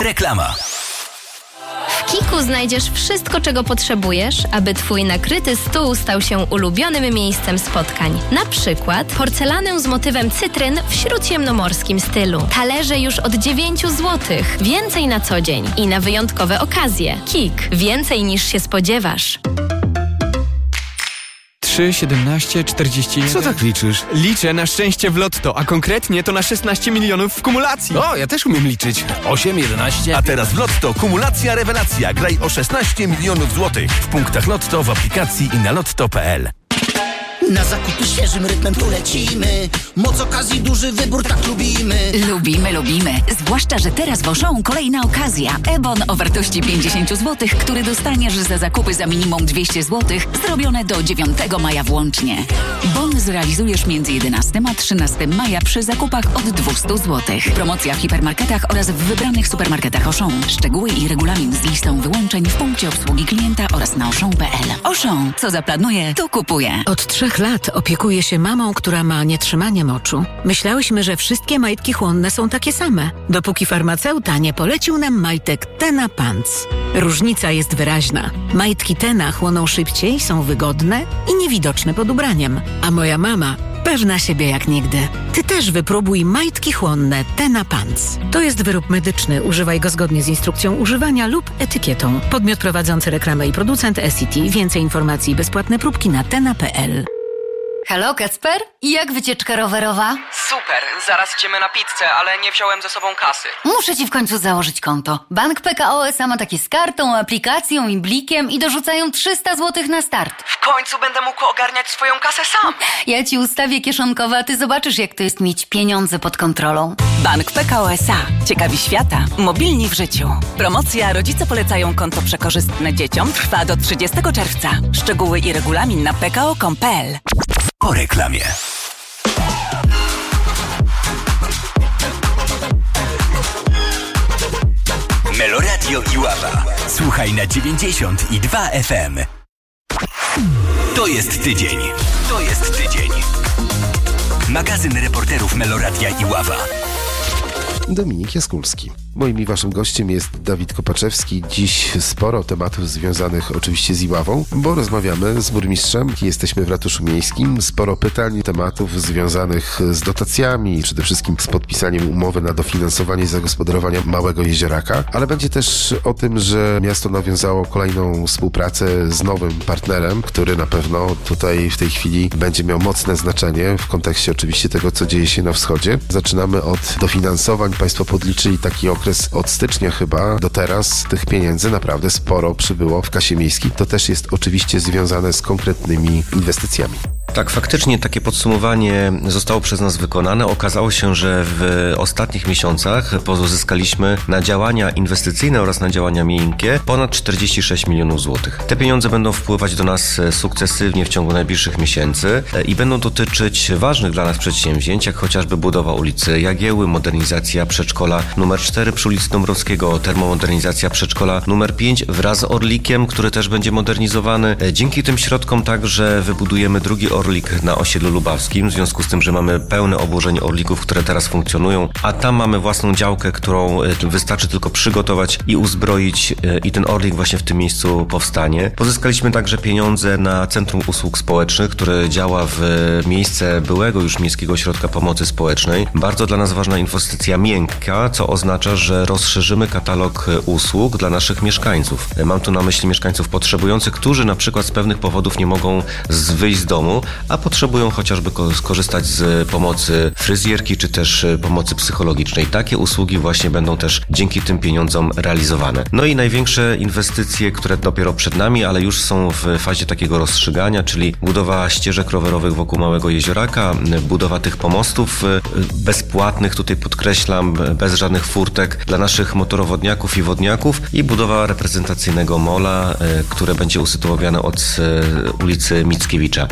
Reklama. W Kiku znajdziesz wszystko, czego potrzebujesz, aby twój nakryty stół stał się ulubionym miejscem spotkań. Na przykład porcelanę z motywem cytryn w śródziemnomorskim stylu. Talerze już od 9 zł. Więcej na co dzień i na wyjątkowe okazje. Kik. Więcej niż się spodziewasz. 3, 17, 41... Co tak liczysz? Liczę na szczęście w lotto, a konkretnie to na 16 milionów w kumulacji. O, ja też umiem liczyć. 8, 11... A teraz w Lotto kumulacja rewelacja. Graj o 16 milionów złotych. W punktach Lotto, w aplikacji i na lotto.pl. Na zakupy świeżym rytmem tu lecimy. Moc okazji, duży wybór, tak lubimy. Lubimy. Zwłaszcza, że teraz w Auchan kolejna okazja. E-bon o wartości 50 zł, który dostaniesz za zakupy za minimum 200 zł, zrobione do 9 maja włącznie. Bon zrealizujesz między 11 a 13 maja przy zakupach od 200 zł. Promocja w hipermarketach oraz w wybranych supermarketach Auchan. Szczegóły i regulamin z listą wyłączeń w punkcie obsługi klienta oraz na auchan.pl. Auchan, co zaplanuje, to kupuje. Od 3 lat opiekuję się mamą, która ma nietrzymanie moczu. Myślałyśmy, że wszystkie majtki chłonne są takie same, dopóki farmaceuta nie polecił nam majtek Tena Pants. Różnica jest wyraźna. Majtki Tena chłoną szybciej, są wygodne i niewidoczne pod ubraniem. A moja mama pewna siebie jak nigdy. Ty też wypróbuj majtki chłonne Tena Pants. To jest wyrób medyczny. Używaj go zgodnie z instrukcją używania lub etykietą. Podmiot prowadzący reklamę i producent SCT. Więcej informacji i bezpłatne próbki na tena.pl. Halo, Kacper? I jak wycieczka rowerowa? Super, zaraz idziemy na pizzę, ale nie wziąłem ze sobą kasy. Muszę ci w końcu założyć konto. Bank PKO SA ma takie z kartą, aplikacją i blikiem i dorzucają 300 zł na start. W końcu będę mógł ogarniać swoją kasę sam. Ja ci ustawię kieszonkowe, a ty zobaczysz, jak to jest mieć pieniądze pod kontrolą. Bank PKO SA. Ciekawi świata. Mobilni w życiu. Promocja Rodzice polecają konto przekorzystne dzieciom trwa do 30 czerwca. Szczegóły i regulamin na pko.com.pl. Po reklamie. Meloradio Iława. Słuchaj na 92 FM. To jest tydzień. Magazyn reporterów Meloradia Iława. Dominik Jaskulski. Moim i waszym gościem jest Dawid Kopaczewski. Dziś sporo tematów związanych oczywiście z Iławą, bo rozmawiamy z burmistrzem. Jesteśmy w ratuszu miejskim. Sporo pytań, tematów związanych z dotacjami, przede wszystkim z podpisaniem umowy na dofinansowanie zagospodarowania Małego Jezioraka, ale będzie też o tym, że miasto nawiązało kolejną współpracę z nowym partnerem, który na pewno tutaj w tej chwili będzie miał mocne znaczenie w kontekście oczywiście tego, co dzieje się na wschodzie. Zaczynamy od dofinansowań. Państwo podliczyli taki okres od stycznia chyba do teraz. Tych pieniędzy naprawdę sporo przybyło w kasie miejskiej. To też jest oczywiście związane z konkretnymi inwestycjami. Tak, faktycznie takie podsumowanie zostało przez nas wykonane. Okazało się, że w ostatnich miesiącach pozyskaliśmy na działania inwestycyjne oraz na działania miękkie ponad 46 milionów złotych. Te pieniądze będą wpływać do nas sukcesywnie w ciągu najbliższych miesięcy i będą dotyczyć ważnych dla nas przedsięwzięć, jak chociażby budowa ulicy Jagieły, modernizacja przedszkola numer 4 przy ulicy Dąbrowskiego, termomodernizacja przedszkola numer 5 wraz z Orlikiem, który też będzie modernizowany. Dzięki tym środkom także wybudujemy drugi Orlik na osiedlu lubawskim, w związku z tym, że mamy pełne obłożenie Orlików, które teraz funkcjonują, a tam mamy własną działkę, którą wystarczy tylko przygotować i uzbroić i ten Orlik właśnie w tym miejscu powstanie. Pozyskaliśmy także pieniądze na Centrum Usług Społecznych, które działa w miejsce byłego już Miejskiego Ośrodka Pomocy Społecznej. Bardzo dla nas ważna inwestycja miękka, co oznacza, że rozszerzymy katalog usług dla naszych mieszkańców. Mam tu na myśli mieszkańców potrzebujących, którzy na przykład z pewnych powodów nie mogą wyjść z domu, a potrzebują chociażby skorzystać z pomocy fryzjerki czy też pomocy psychologicznej. Takie usługi właśnie będą też dzięki tym pieniądzom realizowane. No i największe inwestycje, które dopiero przed nami, ale już są w fazie takiego rozstrzygania, czyli budowa ścieżek rowerowych wokół Małego Jezioraka, budowa tych pomostów bezpłatnych, tutaj podkreślam, bez żadnych furtek dla naszych motorowodniaków i wodniaków i budowa reprezentacyjnego mola, które będzie usytuowane od ulicy Mickiewicza. Na te wszystkie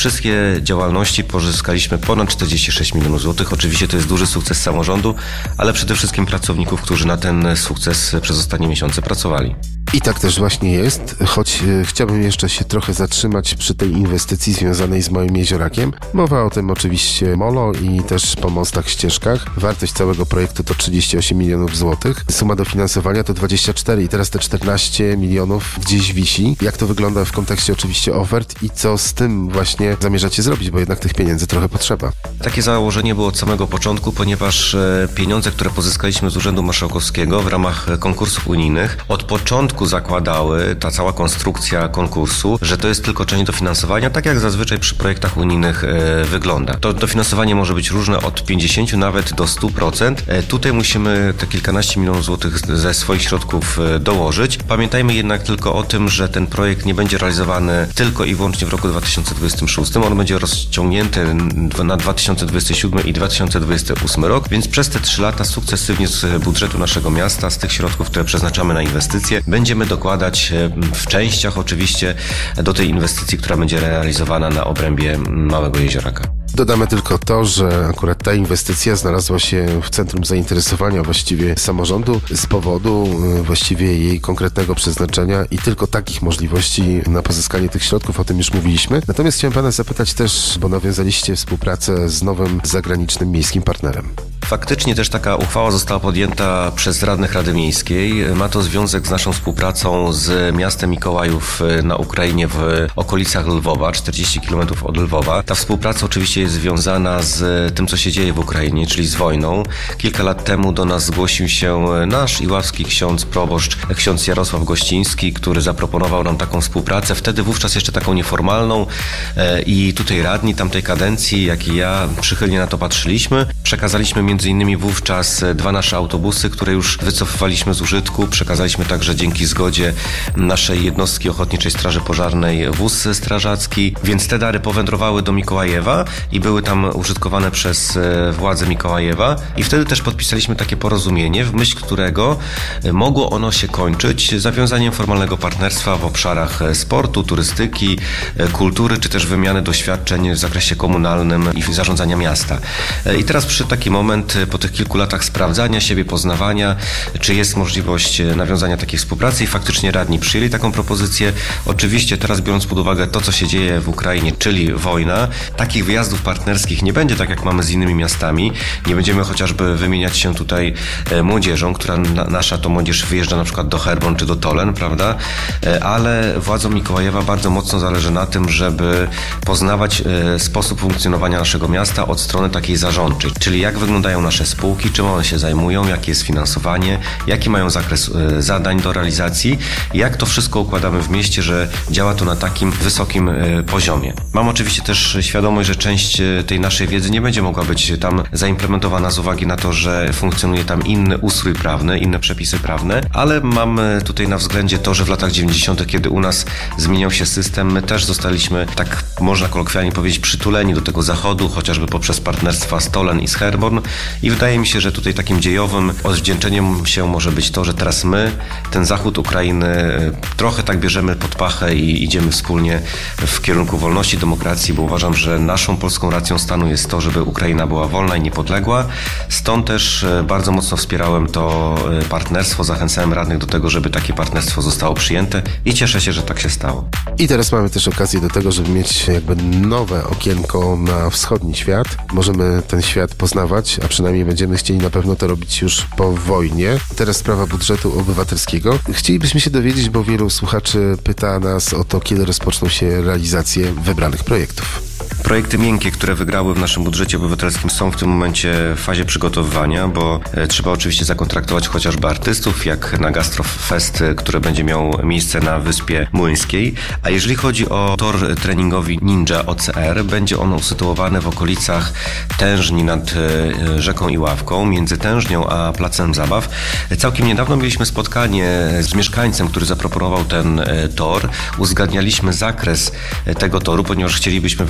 wszystkie działalności pozyskaliśmy ponad 46 milionów złotych. Oczywiście to jest duży sukces samorządu, ale przede wszystkim pracowników, którzy na ten sukces przez ostatnie miesiące pracowali. I tak też właśnie jest, choć chciałbym jeszcze się trochę zatrzymać przy tej inwestycji związanej z Małym Jeziorakiem. Mowa o tym oczywiście molo i też po mostach, ścieżkach. Wartość całego projektu to 38 milionów złotych. Suma dofinansowania to 24 i teraz te 14 milionów gdzieś wisi. Jak to wygląda w kontekście oczywiście ofert i co z tym właśnie zamierzacie zrobić, bo jednak tych pieniędzy trochę potrzeba. Takie założenie było od samego początku, ponieważ pieniądze, które pozyskaliśmy z Urzędu Marszałkowskiego w ramach konkursów unijnych, od początku zakładały, ta cała konstrukcja konkursu, że to jest tylko część dofinansowania, tak jak zazwyczaj przy projektach unijnych wygląda. To dofinansowanie może być różne od 50 nawet do 100%. Tutaj musimy te kilkanaście milionów złotych ze swoich środków dołożyć. Pamiętajmy jednak tylko o tym, że ten projekt nie będzie realizowany tylko i wyłącznie w roku 2026. On będzie rozciągnięty na 2027 i 2028 rok, więc przez te 3 lata sukcesywnie z budżetu naszego miasta, z tych środków, które przeznaczamy na inwestycje, będziemy dokładać w częściach oczywiście do tej inwestycji, która będzie realizowana na obrębie Małego Jezioraka. Dodamy tylko to, że akurat ta inwestycja znalazła się w centrum zainteresowania właściwie samorządu z powodu właściwie jej konkretnego przeznaczenia i tylko takich możliwości na pozyskanie tych środków, o tym już mówiliśmy. Natomiast chciałem pana zapytać też, bo nawiązaliście współpracę z nowym zagranicznym miejskim partnerem. Faktycznie też taka uchwała została podjęta przez radnych Rady Miejskiej. Ma to związek z naszą współpracą z miastem Mikołajów na Ukrainie w okolicach Lwowa, 40 km od Lwowa. Ta współpraca oczywiście jest związana z tym, co się dzieje w Ukrainie, czyli z wojną. Kilka lat temu do nas zgłosił się nasz iławski ksiądz proboszcz, ksiądz Jarosław Gościński, który zaproponował nam taką współpracę, wtedy wówczas jeszcze taką nieformalną i tutaj radni tamtej kadencji, jak i ja, przychylnie na to patrzyliśmy. Przekazaliśmy między innymi wówczas 2 nasze autobusy, które już wycofywaliśmy z użytku. Przekazaliśmy także dzięki zgodzie naszej jednostki Ochotniczej Straży Pożarnej wóz strażacki, więc te dary powędrowały do Mikołajewa i były tam użytkowane przez władze Mikołajewa i wtedy też podpisaliśmy takie porozumienie, w myśl którego mogło ono się kończyć zawiązaniem formalnego partnerstwa w obszarach sportu, turystyki, kultury, czy też wymiany doświadczeń w zakresie komunalnym i zarządzania miasta. I teraz przyszedł taki moment, po tych kilku latach sprawdzania siebie, poznawania, czy jest możliwość nawiązania takiej współpracy i faktycznie radni przyjęli taką propozycję. Oczywiście teraz, biorąc pod uwagę to, co się dzieje w Ukrainie, czyli wojna, takich wyjazdów partnerskich nie będzie tak, jak mamy z innymi miastami. Nie będziemy chociażby wymieniać się tutaj młodzieżą, która nasza to młodzież wyjeżdża na przykład do Herborn czy do Tolen, prawda? Ale władzom Mikołajewa bardzo mocno zależy na tym, żeby poznawać sposób funkcjonowania naszego miasta od strony takiej zarządczej, czyli jak wyglądają nasze spółki, czym one się zajmują, jakie jest finansowanie, jaki mają zakres zadań do realizacji, jak to wszystko układamy w mieście, że działa to na takim wysokim poziomie. Mam oczywiście też świadomość, że część tej naszej wiedzy nie będzie mogła być tam zaimplementowana z uwagi na to, że funkcjonuje tam inny ustrój prawny, inne przepisy prawne, ale mam tutaj na względzie to, że w latach 90., kiedy u nas zmieniał się system, my też zostaliśmy, tak można kolokwialnie powiedzieć, przytuleni do tego zachodu, chociażby poprzez partnerstwa z Tolen i z Herborn i wydaje mi się, że tutaj takim dziejowym odwdzięczeniem się może być to, że teraz my ten zachód Ukrainy trochę tak bierzemy pod pachę i idziemy wspólnie w kierunku wolności, demokracji, bo uważam, że naszą polską racją stanu jest to, żeby Ukraina była wolna i niepodległa. Stąd też bardzo mocno wspierałem to partnerstwo, zachęcałem radnych do tego, żeby takie partnerstwo zostało przyjęte i cieszę się, że tak się stało. I teraz mamy też okazję do tego, żeby mieć jakby nowe okienko na wschodni świat. Możemy ten świat poznawać, a przynajmniej będziemy chcieli na pewno to robić już po wojnie. Teraz sprawa budżetu obywatelskiego. Chcielibyśmy się dowiedzieć, bo wielu słuchaczy pyta nas o to, kiedy rozpoczną się realizacje wybranych projektów. Projekty miękkie, które wygrały w naszym budżecie obywatelskim, są w tym momencie w fazie przygotowywania, bo trzeba oczywiście zakontraktować chociażby artystów, jak na Gastrofest, który będzie miał miejsce na Wyspie Młyńskiej. A jeżeli chodzi o tor treningowy Ninja OCR, będzie on usytuowany w okolicach Tężni nad rzeką Iławką, między Tężnią a Placem Zabaw. Całkiem niedawno mieliśmy spotkanie z mieszkańcem, który zaproponował ten tor. Uzgadnialiśmy zakres tego toru, ponieważ chcielibyśmy wykorzystać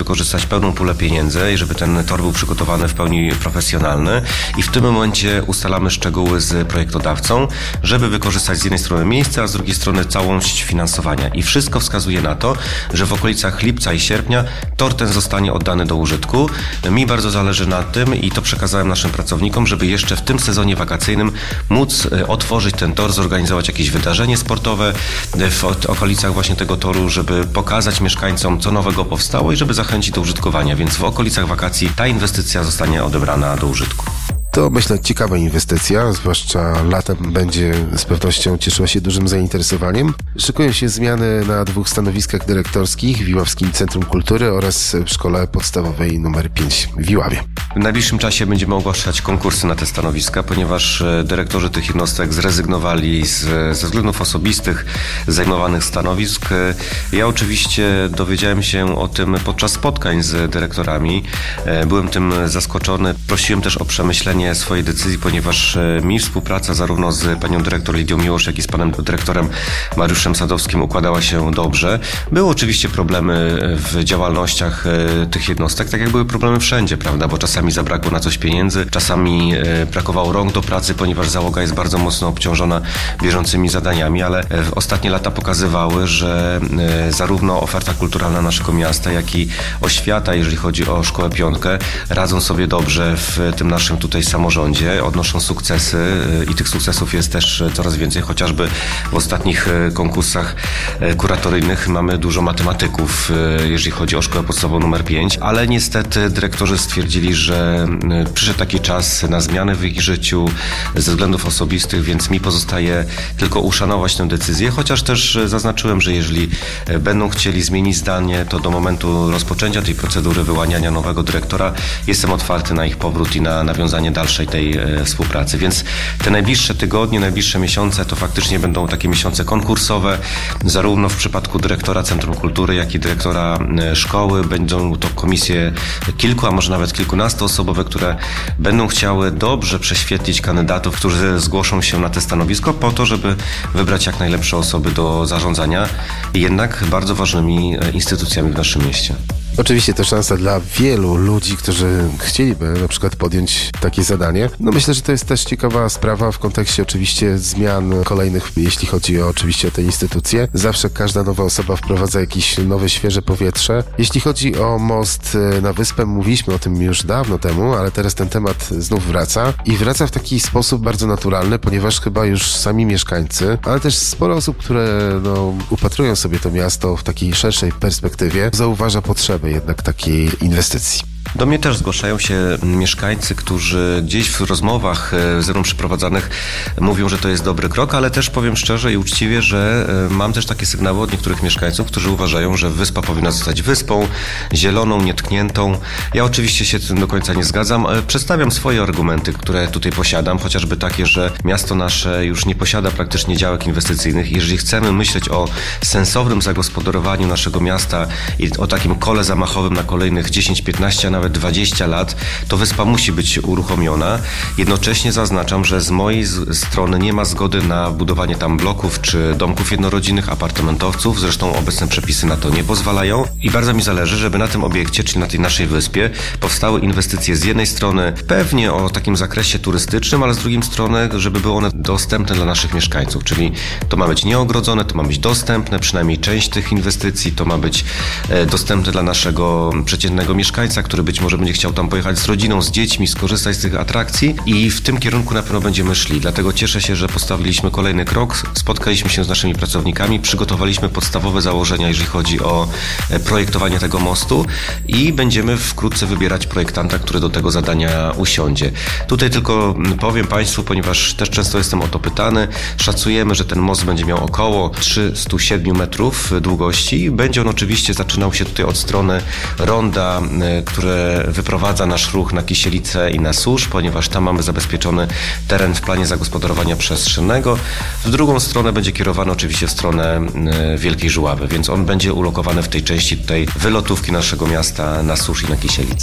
pełną pulę pieniędzy i żeby ten tor był przygotowany w pełni profesjonalny i w tym momencie ustalamy szczegóły z projektodawcą, żeby wykorzystać z jednej strony miejsce, a z drugiej strony całość finansowania. I wszystko wskazuje na to, że w okolicach lipca i sierpnia tor ten zostanie oddany do użytku. Mi bardzo zależy na tym i to przekazałem naszym pracownikom, żeby jeszcze w tym sezonie wakacyjnym móc otworzyć ten tor, zorganizować jakieś wydarzenie sportowe w okolicach właśnie tego toru, żeby pokazać mieszkańcom, co nowego powstało i żeby zachęcić do użytkowania. Więc w okolicach wakacji ta inwestycja zostanie odebrana do użytku. To, myślę, ciekawa inwestycja, zwłaszcza latem będzie z pewnością cieszyła się dużym zainteresowaniem. Szykują się zmiany na 2 stanowiskach dyrektorskich w Iławskim Centrum Kultury oraz w Szkole Podstawowej nr 5 w Iławie. W najbliższym czasie będziemy ogłaszać konkursy na te stanowiska, ponieważ dyrektorzy tych jednostek zrezygnowali ze względów osobistych z zajmowanych stanowisk. Ja oczywiście dowiedziałem się o tym podczas spotkań z dyrektorami. Byłem tym zaskoczony. Prosiłem też o przemyślenie swojej decyzji, ponieważ mi współpraca zarówno z panią dyrektor Lidią Miłosz, jak i z panem dyrektorem Mariuszem Sadowskim układała się dobrze. Były oczywiście problemy w działalnościach tych jednostek, tak jak były problemy wszędzie, prawda, bo czasami zabrakło na coś pieniędzy, czasami brakowało rąk do pracy, ponieważ załoga jest bardzo mocno obciążona bieżącymi zadaniami, ale ostatnie lata pokazywały, że zarówno oferta kulturalna naszego miasta, jak i oświata, jeżeli chodzi o Szkołę Piątkę, radzą sobie dobrze w tym naszym tutaj samorządzie, odnoszą sukcesy i tych sukcesów jest też coraz więcej, chociażby w ostatnich konkursach kuratoryjnych mamy dużo matematyków, jeżeli chodzi o Szkołę Podstawową nr 5, ale niestety dyrektorzy stwierdzili, że przyszedł taki czas na zmiany w ich życiu ze względów osobistych, więc mi pozostaje tylko uszanować tę decyzję, chociaż też zaznaczyłem, że jeżeli będą chcieli zmienić zdanie, to do momentu rozpoczęcia tej procedury wyłaniania nowego dyrektora jestem otwarty na ich powrót i na nawiązanie dalszej tej współpracy. Więc te najbliższe tygodnie, najbliższe miesiące to faktycznie będą takie miesiące konkursowe, zarówno w przypadku dyrektora Centrum Kultury, jak i dyrektora szkoły. Będą to komisje kilku, a może nawet kilkunastoosobowe, które będą chciały dobrze prześwietlić kandydatów, którzy zgłoszą się na te stanowisko po to, żeby wybrać jak najlepsze osoby do zarządzania jednak bardzo ważnymi instytucjami w naszym mieście. Oczywiście to szansa dla wielu ludzi, którzy chcieliby na przykład podjąć takie zadanie. No myślę, że to jest też ciekawa sprawa w kontekście oczywiście zmian kolejnych, jeśli chodzi oczywiście o te instytucje. Zawsze każda nowa osoba wprowadza jakieś nowe, świeże powietrze. Jeśli chodzi o most na wyspę, mówiliśmy o tym już dawno temu, ale teraz ten temat znów wraca i wraca w taki sposób bardzo naturalny, ponieważ chyba już sami mieszkańcy, ale też sporo osób, które upatrują sobie to miasto w takiej szerszej perspektywie, zauważa potrzebę jednak takiej inwestycji. Do mnie też zgłaszają się mieszkańcy, którzy gdzieś w rozmowach ze mną przeprowadzanych mówią, że to jest dobry krok, ale też powiem szczerze i uczciwie, że mam też takie sygnały od niektórych mieszkańców, którzy uważają, że wyspa powinna zostać wyspą, zieloną, nietkniętą. Ja oczywiście się z tym do końca nie zgadzam. Przedstawiam swoje argumenty, które tutaj posiadam, chociażby takie, że miasto nasze już nie posiada praktycznie działek inwestycyjnych. Jeżeli chcemy myśleć o sensownym zagospodarowaniu naszego miasta i o takim kole zamachowym na kolejnych 10, 15, nawet 20 lat, to wyspa musi być uruchomiona. Jednocześnie zaznaczam, że z mojej strony nie ma zgody na budowanie tam bloków czy domków jednorodzinnych, apartamentowców. Zresztą obecne przepisy na to nie pozwalają. I bardzo mi zależy, żeby na tym obiekcie, czyli na tej naszej wyspie, powstały inwestycje z jednej strony pewnie o takim zakresie turystycznym, ale z drugiej strony, żeby były one dostępne dla naszych mieszkańców. Czyli to ma być nieogrodzone, to ma być dostępne, przynajmniej część tych inwestycji, to ma być dostępne dla naszego przeciętnego mieszkańca, który być może będzie chciał tam pojechać z rodziną, z dziećmi, skorzystać z tych atrakcji i w tym kierunku na pewno będziemy szli. Dlatego cieszę się, że postawiliśmy kolejny krok, spotkaliśmy się z naszymi pracownikami, przygotowaliśmy podstawowe założenia, jeżeli chodzi o projektowanie tego mostu i będziemy wkrótce wybierać projektanta, który do tego zadania usiądzie. Tutaj tylko powiem Państwu, ponieważ też często jestem o to pytany, szacujemy, że ten most będzie miał około 307 metrów długości. Będzie on oczywiście zaczynał się tutaj od strony ronda, które wyprowadza nasz ruch na Kisielicę i na Susz, ponieważ tam mamy zabezpieczony teren w planie zagospodarowania przestrzennego. W drugą stronę będzie kierowany oczywiście w stronę Wielkiej Żuławy, więc on będzie ulokowany w tej części tutaj wylotówki naszego miasta na Susz i na Kisielicę.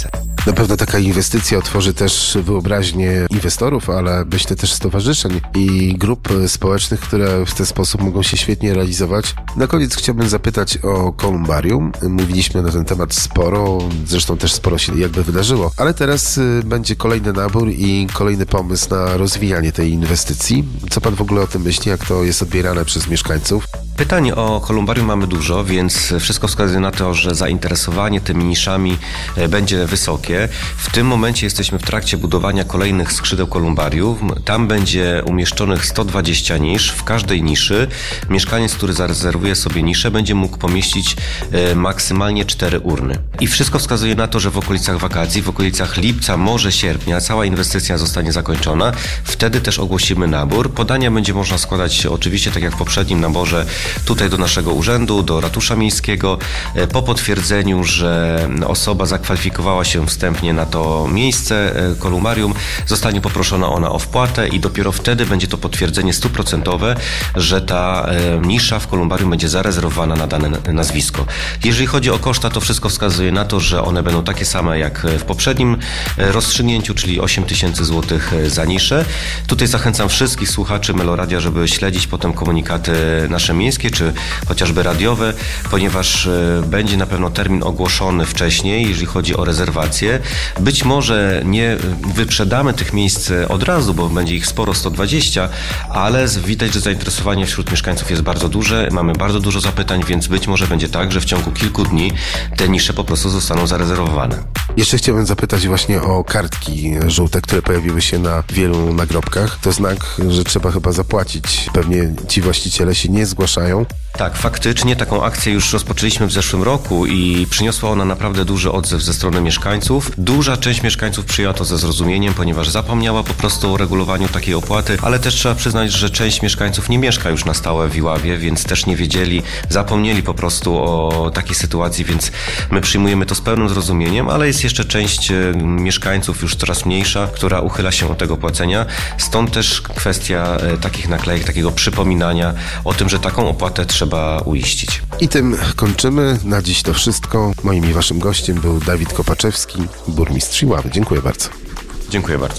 Na pewno taka inwestycja otworzy też wyobraźnię inwestorów, ale myślę też stowarzyszeń i grup społecznych, które w ten sposób mogą się świetnie realizować. Na koniec chciałbym zapytać o kolumbarium. Mówiliśmy na ten temat sporo, zresztą też sporo się jakby wydarzyło, ale teraz będzie kolejny nabór i kolejny pomysł na rozwijanie tej inwestycji. Co pan w ogóle o tym myśli, jak to jest odbierane przez mieszkańców? Pytań o kolumbarium mamy dużo, więc wszystko wskazuje na to, że zainteresowanie tymi niszami będzie wysokie. W tym momencie jesteśmy w trakcie budowania kolejnych skrzydeł kolumbarium. Tam będzie umieszczonych 120 nisz. W każdej niszy mieszkaniec, który zarezerwuje sobie niszę, będzie mógł pomieścić maksymalnie 4 urny. I wszystko wskazuje na to, że w okolicach wakacji, w okolicach lipca, może sierpnia cała inwestycja zostanie zakończona. Wtedy też ogłosimy nabór. Podania będzie można składać oczywiście, tak jak w poprzednim naborze, tutaj do naszego urzędu, do ratusza miejskiego. Po potwierdzeniu, że osoba zakwalifikowała się wstępnie na to miejsce kolumbarium, zostanie poproszona ona o wpłatę i dopiero wtedy będzie to potwierdzenie 100%, że ta nisza w kolumbarium będzie zarezerwowana na dane nazwisko. Jeżeli chodzi o koszta, to wszystko wskazuje na to, że one będą takie same jak w poprzednim rozstrzygnięciu, czyli 8 000 złotych za niszę. Tutaj zachęcam wszystkich słuchaczy Meloradia, żeby śledzić potem komunikaty nasze miejskie, czy chociażby radiowe, ponieważ będzie na pewno termin ogłoszony wcześniej, jeżeli chodzi o rezerwację. Być może nie wyprzedamy tych miejsc od razu, bo będzie ich sporo, 120, ale widać, że zainteresowanie wśród mieszkańców jest bardzo duże, mamy bardzo dużo zapytań, więc być może będzie tak, że w ciągu kilku dni te nisze po prostu zostaną zarezerwowane. Jeszcze chciałbym zapytać właśnie o kartki żółte, które pojawiły się na wielu nagrobkach. To znak, że trzeba chyba zapłacić. Pewnie ci właściciele się nie zgłaszają. Tak, faktycznie taką akcję już rozpoczęliśmy w zeszłym roku i przyniosła ona naprawdę duży odzew ze strony mieszkańców. Duża część mieszkańców przyjęła to ze zrozumieniem, ponieważ zapomniała po prostu o regulowaniu takiej opłaty, ale też trzeba przyznać, że część mieszkańców nie mieszka już na stałe w Iławie, więc też nie wiedzieli, zapomnieli po prostu o takiej sytuacji, więc my przyjmujemy to z pełnym zrozumieniem, ale jest jeszcze część mieszkańców już coraz mniejsza, która uchyla się od tego płacenia. Stąd też kwestia takich naklejek, takiego przypominania o tym, że taką opłatę trzeba uiścić. I tym kończymy. Na dziś to wszystko. Moim i waszym gościem był Dawid Kopaczewski, burmistrz Iławy. Dziękuję bardzo. Dziękuję bardzo.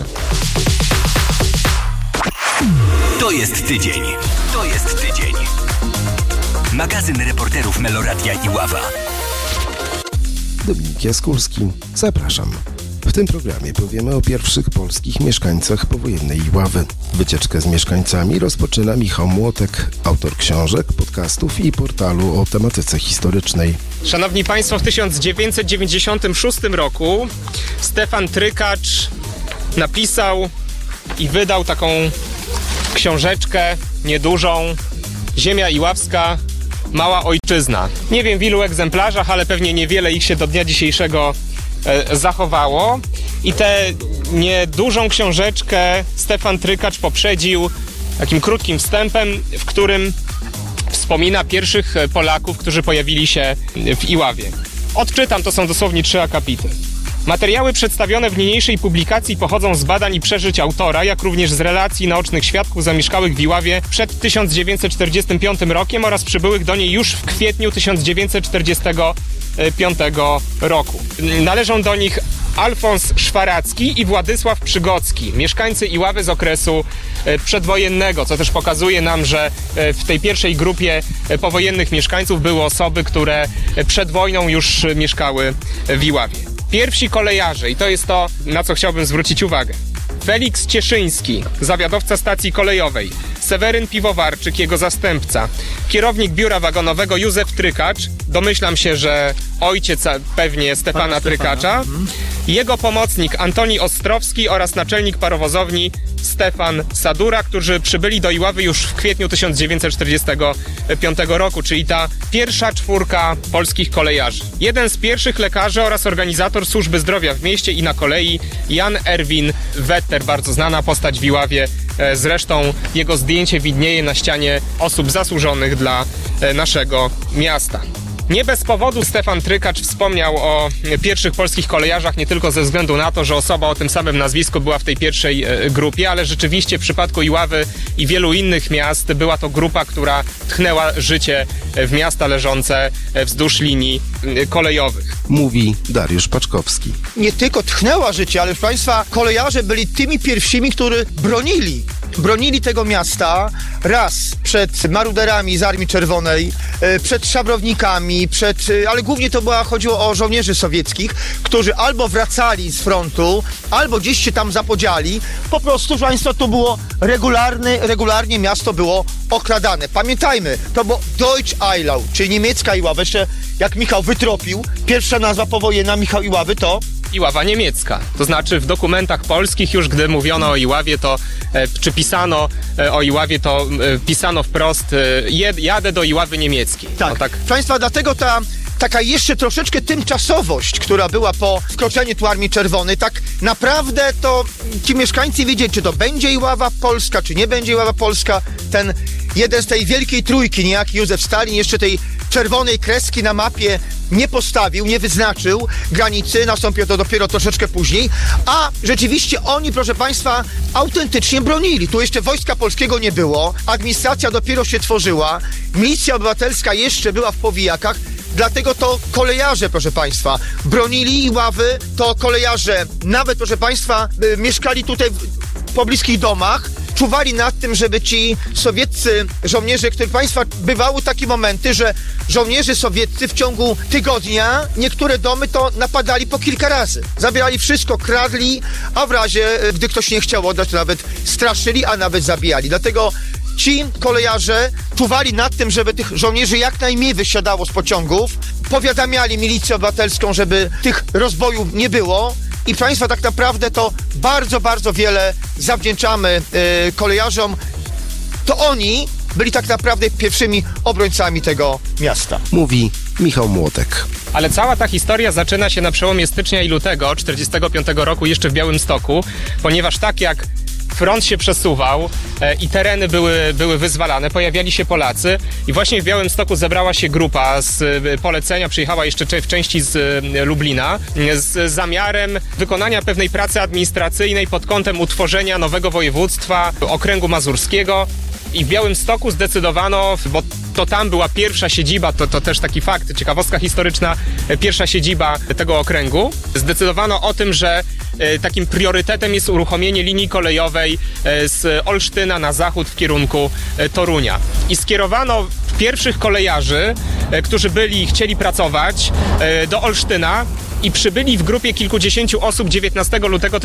To jest tydzień. To jest tydzień. Magazyn reporterów Meloradia Iława. Dominik Jaskólski. Zapraszam. W tym programie powiemy o pierwszych polskich mieszkańcach powojennej Iławy. Wycieczkę z mieszkańcami rozpoczyna Michał Młotek, autor książek, podcastów i portalu o tematyce historycznej. Szanowni Państwo, w 1996 roku Stefan Trykacz napisał i wydał taką książeczkę niedużą, Ziemia Iławska, Mała Ojczyzna. Nie wiem w ilu egzemplarzach, ale pewnie niewiele ich się do dnia dzisiejszego zachowało. I tę niedużą książeczkę Stefan Trykacz poprzedził takim krótkim wstępem, w którym wspomina pierwszych Polaków, którzy pojawili się w Iławie. Odczytam, to są dosłownie 3 akapity. Materiały przedstawione w niniejszej publikacji pochodzą z badań i przeżyć autora, jak również z relacji naocznych świadków zamieszkałych w Iławie przed 1945 rokiem oraz przybyłych do niej już w kwietniu 1945 roku. Należą do nich Alfons Szwaracki i Władysław Przygocki, mieszkańcy Iławy z okresu przedwojennego, co też pokazuje nam, że w tej pierwszej grupie powojennych mieszkańców były osoby, które przed wojną już mieszkały w Iławie. Pierwsi kolejarze, i to jest to, na co chciałbym zwrócić uwagę. Felix Cieszyński, zawiadowca stacji kolejowej, Seweryn Piwowarczyk, jego zastępca, kierownik biura wagonowego Józef Trykacz, domyślam się, że ojciec pewnie Stefana Trykacza, jego pomocnik Antoni Ostrowski oraz naczelnik parowozowni Stefan Sadura, którzy przybyli do Iławy już w kwietniu 1945 roku, czyli ta pierwsza 4 polskich kolejarzy. Jeden z pierwszych lekarzy oraz organizator służby zdrowia w mieście i na kolei, Jan Erwin Wetter, bardzo znana postać w Iławie. Zresztą jego zdjęcie widnieje na ścianie osób zasłużonych dla naszego miasta. Nie bez powodu Stefan Trykacz wspomniał o pierwszych polskich kolejarzach, nie tylko ze względu na to, że osoba o tym samym nazwisku była w tej pierwszej grupie, ale rzeczywiście w przypadku Iławy i wielu innych miast była to grupa, która tchnęła życie w miasta leżące wzdłuż linii kolejowych. Mówi Dariusz Paczkowski. Nie tylko tchnęła życie, ale proszę Państwa, kolejarze byli tymi pierwszymi, którzy bronili tego miasta raz przed maruderami z Armii Czerwonej, przed szabrownikami, ale głównie chodziło o żołnierzy sowieckich, którzy albo wracali z frontu, albo gdzieś się tam zapodziali. Po prostu, proszę Państwa, to było regularnie miasto było okradane. Pamiętajmy, to było Deutsch-Eylau, czyli niemiecka Iława. Jeszcze jak Michał wytropił, pierwsza nazwa powojenna Michał Iławy to Iława niemiecka. To znaczy w dokumentach polskich już gdy mówiono o Iławie, czy pisano o Iławie, to pisano wprost jadę do Iławy niemieckiej. Tak. No, tak. Państwa, dlatego taka jeszcze troszeczkę tymczasowość, która była po wkroczeniu tu Armii Czerwonej, tak naprawdę to ci mieszkańcy wiedzieli, czy to będzie Iława Polska, czy nie będzie Iława Polska. Ten jeden z tej wielkiej trójki, niejaki Józef Stalin, jeszcze tej czerwonej kreski na mapie nie postawił, nie wyznaczył granicy, nastąpiło to dopiero troszeczkę później, a rzeczywiście oni, proszę Państwa, autentycznie bronili. Tu jeszcze Wojska Polskiego nie było, administracja dopiero się tworzyła, milicja obywatelska jeszcze była w powijakach, dlatego to kolejarze, proszę Państwa, bronili Iławy, to kolejarze nawet, proszę Państwa, mieszkali tutaj w pobliskich domach, czuwali nad tym, żeby ci sowieccy żołnierze, którzy Państwa, bywały takie momenty, że żołnierze sowieccy w ciągu tygodnia niektóre domy to napadali po kilka razy. Zabierali wszystko, kradli, a w razie, gdy ktoś nie chciał oddać, to nawet straszyli, a nawet zabijali. Dlatego ci kolejarze czuwali nad tym, żeby tych żołnierzy jak najmniej wysiadało z pociągów, powiadamiali milicję obywatelską, żeby tych rozbojów nie było. I Państwa, tak naprawdę to bardzo, bardzo wiele zawdzięczamy kolejarzom. To oni byli tak naprawdę pierwszymi obrońcami tego miasta. Mówi Michał Młotek. Ale cała ta historia zaczyna się na przełomie stycznia i lutego 1945 roku jeszcze w Białymstoku, ponieważ tak jak front się przesuwał i tereny były wyzwalane, pojawiali się Polacy i właśnie w Białymstoku zebrała się grupa z polecenia, przyjechała jeszcze w części z Lublina, z zamiarem wykonania pewnej pracy administracyjnej pod kątem utworzenia nowego województwa okręgu mazurskiego. I w Białymstoku zdecydowano, bo to tam była pierwsza siedziba, to też taki fakt, ciekawostka historyczna, pierwsza siedziba tego okręgu. Zdecydowano o tym, że takim priorytetem jest uruchomienie linii kolejowej z Olsztyna na zachód w kierunku Torunia. I skierowano pierwszych kolejarzy, którzy chcieli pracować do Olsztyna, i przybyli w grupie kilkudziesięciu osób 19 lutego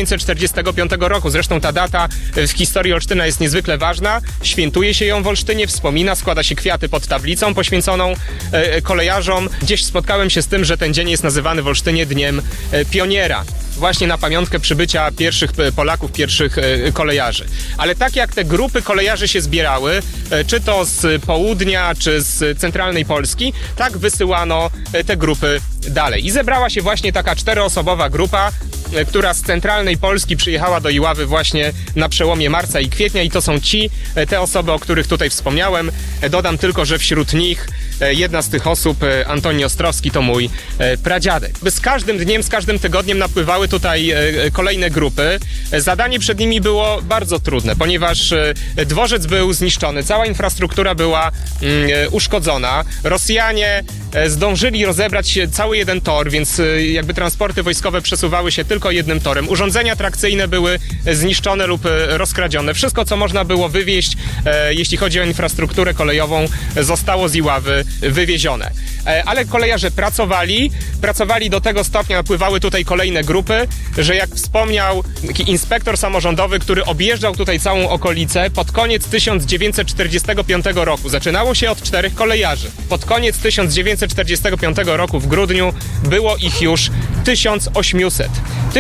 1945 roku. Zresztą ta data w historii Olsztyna jest niezwykle ważna. Świętuje się ją w Olsztynie, wspomina, składa się kwiaty pod tablicą poświęconą kolejarzom. Gdzieś spotkałem się z tym, że ten dzień jest nazywany w Olsztynie Dniem Pioniera. Właśnie na pamiątkę przybycia pierwszych Polaków, pierwszych kolejarzy. Ale tak jak te grupy kolejarzy się zbierały, czy to z południa, czy z centralnej Polski, tak wysyłano te grupy dalej. I zebrała się właśnie taka 4-osobowa grupa, która z centralnej Polski przyjechała do Iławy właśnie na przełomie marca i kwietnia i to są te osoby, o których tutaj wspomniałem. Dodam tylko, że wśród nich jedna z tych osób, Antoni Ostrowski, to mój pradziadek. Z każdym dniem, z każdym tygodniem napływały tutaj kolejne grupy. Zadanie przed nimi było bardzo trudne, ponieważ dworzec był zniszczony, cała infrastruktura była uszkodzona. Rosjanie zdążyli rozebrać cały jeden tor, więc jakby transporty wojskowe przesuwały się tylko jednym torem. Urządzenia trakcyjne były zniszczone lub rozkradzione. Wszystko, co można było wywieźć, jeśli chodzi o infrastrukturę kolejową, zostało z Iławy wywiezione. Ale kolejarze pracowali do tego stopnia, napływały tutaj kolejne grupy, że jak wspomniał taki inspektor samorządowy, który objeżdżał tutaj całą okolicę, pod koniec 1945 roku, zaczynało się od 4 kolejarzy. Pod koniec 1945 roku w grudniu było ich już 1800.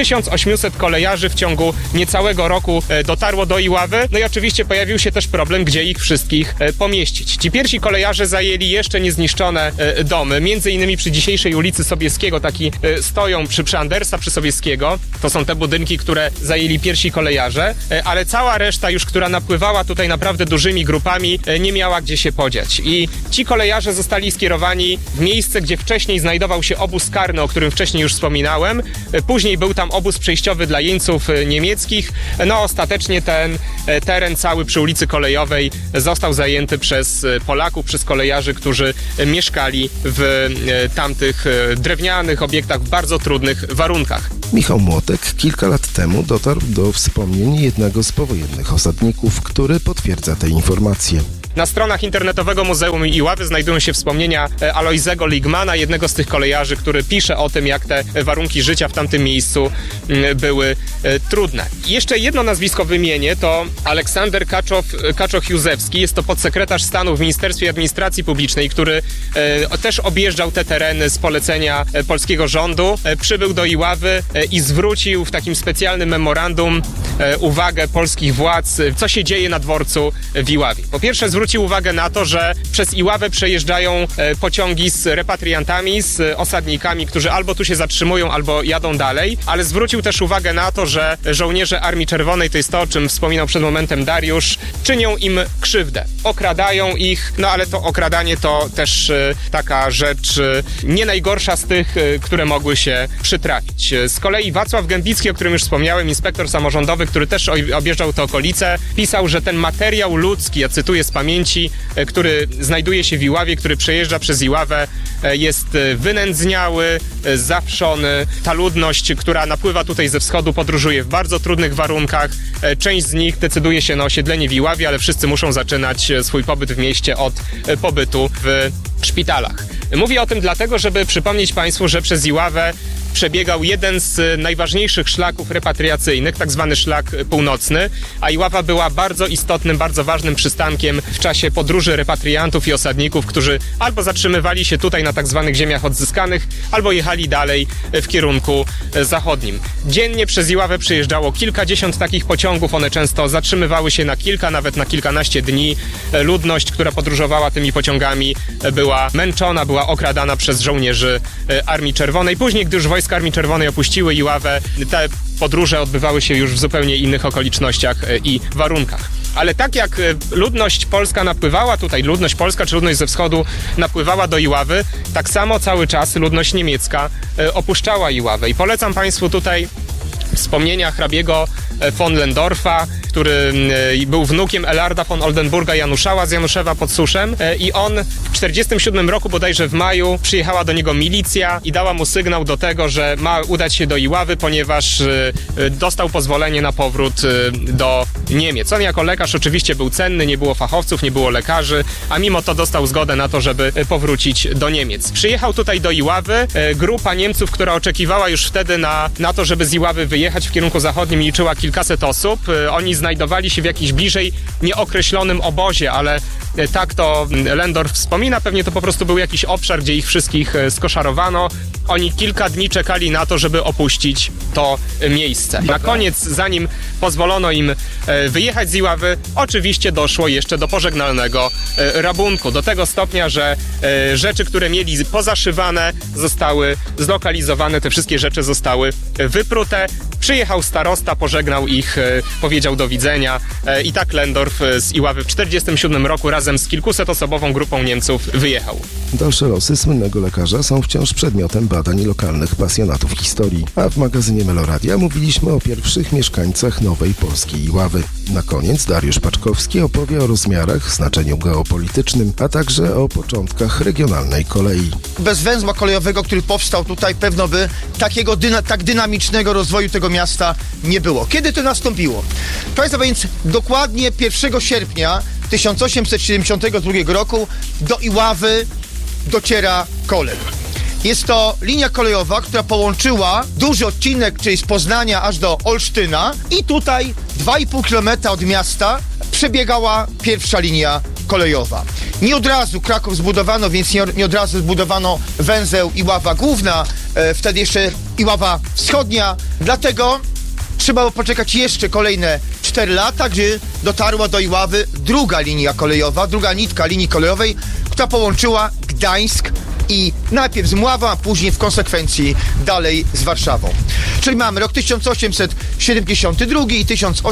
1800 kolejarzy w ciągu niecałego roku dotarło do Iławy. No i oczywiście pojawił się też problem, gdzie ich wszystkich pomieścić. Ci pierwsi kolejarze zajęli jeszcze niezniszczone domy, między innymi przy dzisiejszej ulicy Sobieskiego, taki stoją przy Andersa, przy Sobieskiego. To są te budynki, które zajęli pierwsi kolejarze, ale cała reszta już, która napływała tutaj naprawdę dużymi grupami, nie miała gdzie się podziać. I ci kolejarze zostali skierowani w miejsce, gdzie wcześniej znajdował się obóz karny, o którym wcześniej już wspominałem. Później był tam obóz przejściowy dla jeńców niemieckich. No ostatecznie ten teren cały przy ulicy Kolejowej został zajęty przez Polaków, przez kolejarzy, którzy mieszkali w tamtych drewnianych obiektach w bardzo trudnych warunkach. Michał Młotek kilka lat temu dotarł do wspomnień jednego z powojennych osadników, który potwierdza te informacje. Na stronach internetowego Muzeum Iławy znajdują się wspomnienia Alojzego Ligmana, jednego z tych kolejarzy, który pisze o tym, jak te warunki życia w tamtym miejscu były trudne. I jeszcze jedno nazwisko wymienię, to Aleksander Kaczoch-Józefski. Jest to podsekretarz stanu w Ministerstwie Administracji Publicznej, który też objeżdżał te tereny z polecenia polskiego rządu. Przybył do Iławy i zwrócił w takim specjalnym memorandum uwagę polskich władz, co się dzieje na dworcu w Iławie. Po pierwsze zwrócił uwagę na to, że przez Iławę przejeżdżają pociągi z repatriantami, z osadnikami, którzy albo tu się zatrzymują, albo jadą dalej, ale zwrócił też uwagę na to, że żołnierze Armii Czerwonej, to jest to, o czym wspominał przed momentem Dariusz, czynią im krzywdę, okradają ich, no ale to okradanie to też taka rzecz nie najgorsza z tych, które mogły się przytrafić. Z kolei Wacław Gębicki, o którym już wspomniałem, inspektor samorządowy, który też objeżdżał te okolice, pisał, że ten materiał ludzki, ja cytuję z pamięci, który znajduje się w Iławie, który przejeżdża przez Iławę, jest wynędzniały, zawszony. Ta ludność, która napływa tutaj ze wschodu, podróżuje w bardzo trudnych warunkach. Część z nich decyduje się na osiedlenie w Iławie, ale wszyscy muszą zaczynać swój pobyt w mieście od pobytu w szpitalach. Mówię o tym dlatego, żeby przypomnieć Państwu, że przez Iławę przebiegał jeden z najważniejszych szlaków repatriacyjnych, tak zwany szlak północny, a Iława była bardzo istotnym, bardzo ważnym przystankiem w czasie podróży repatriantów i osadników, którzy albo zatrzymywali się tutaj na tak zwanych ziemiach odzyskanych, albo jechali dalej w kierunku zachodnim. Dziennie przez Iławę przyjeżdżało kilkadziesiąt takich pociągów, one często zatrzymywały się na kilka, nawet na kilkanaście dni. Ludność, która podróżowała tymi pociągami, była męczona, była okradana przez żołnierzy Armii Czerwonej. Później, gdy już wojska Armii Czerwonej opuściły Iławę, te podróże odbywały się już w zupełnie innych okolicznościach i warunkach. Ale tak jak ludność polska napływała tutaj, ludność polska czy ludność ze wschodu napływała do Iławy, tak samo cały czas ludność niemiecka opuszczała Iławę. I polecam Państwu tutaj wspomnienia hrabiego von Lendorfa, który był wnukiem Elarda von Oldenburga Januszała z Januszewa pod Suszem, i on w 1947 roku, bodajże w maju, przyjechała do niego milicja i dała mu sygnał do tego, że ma udać się do Iławy, ponieważ dostał pozwolenie na powrót do Niemiec. On jako lekarz oczywiście był cenny, nie było fachowców, nie było lekarzy, a mimo to dostał zgodę na to, żeby powrócić do Niemiec. Przyjechał tutaj do Iławy, grupa Niemców, która oczekiwała już wtedy na to, żeby z Iławy wyjechać w kierunku zachodnim, liczyła kilkaset osób. Oni znajdowali się w jakimś bliżej nieokreślonym obozie, ale tak to Lendorf wspomina, pewnie to po prostu był jakiś obszar, gdzie ich wszystkich skoszarowano. Oni kilka dni czekali na to, żeby opuścić to miejsce. Na koniec, zanim pozwolono im wyjechać z Iławy, oczywiście doszło jeszcze do pożegnalnego rabunku. Do tego stopnia, że rzeczy, które mieli pozaszywane, zostały zlokalizowane, te wszystkie rzeczy zostały wyprute. Przyjechał starosta, pożegnał ich, powiedział do widzenia i tak Lendorf z Iławy w 1947 roku razem z kilkusetosobową grupą Niemców wyjechał. Dalsze losy słynnego lekarza są wciąż przedmiotem badań lokalnych pasjonatów historii, a w magazynie Meloradia mówiliśmy o pierwszych mieszkańcach nowej polskiej Iławy. Na koniec Dariusz Paczkowski opowie o rozmiarach, znaczeniu geopolitycznym, a także o początkach regionalnej kolei. Bez węzła kolejowego, który powstał tutaj, pewno by takiego tak dynamicznego rozwoju tego miasta nie było. Kiedy to nastąpiło? Państwo, więc dokładnie 1 sierpnia 1872 roku do Iławy dociera kolej. Jest to linia kolejowa, która połączyła duży odcinek, czyli z Poznania aż do Olsztyna, i tutaj 2,5 km od miasta przebiegała pierwsza linia kolejowa. Nie od razu Kraków zbudowano, więc nie od razu zbudowano węzeł Iława Główna. Wtedy jeszcze Iława Wschodnia. Dlatego trzeba było poczekać jeszcze kolejne 4 lata, gdy dotarła do Iławy druga linia kolejowa, druga nitka linii kolejowej, która połączyła Gdańsk i najpierw z Mławą, a później w konsekwencji dalej z Warszawą. Czyli mamy rok 1872 i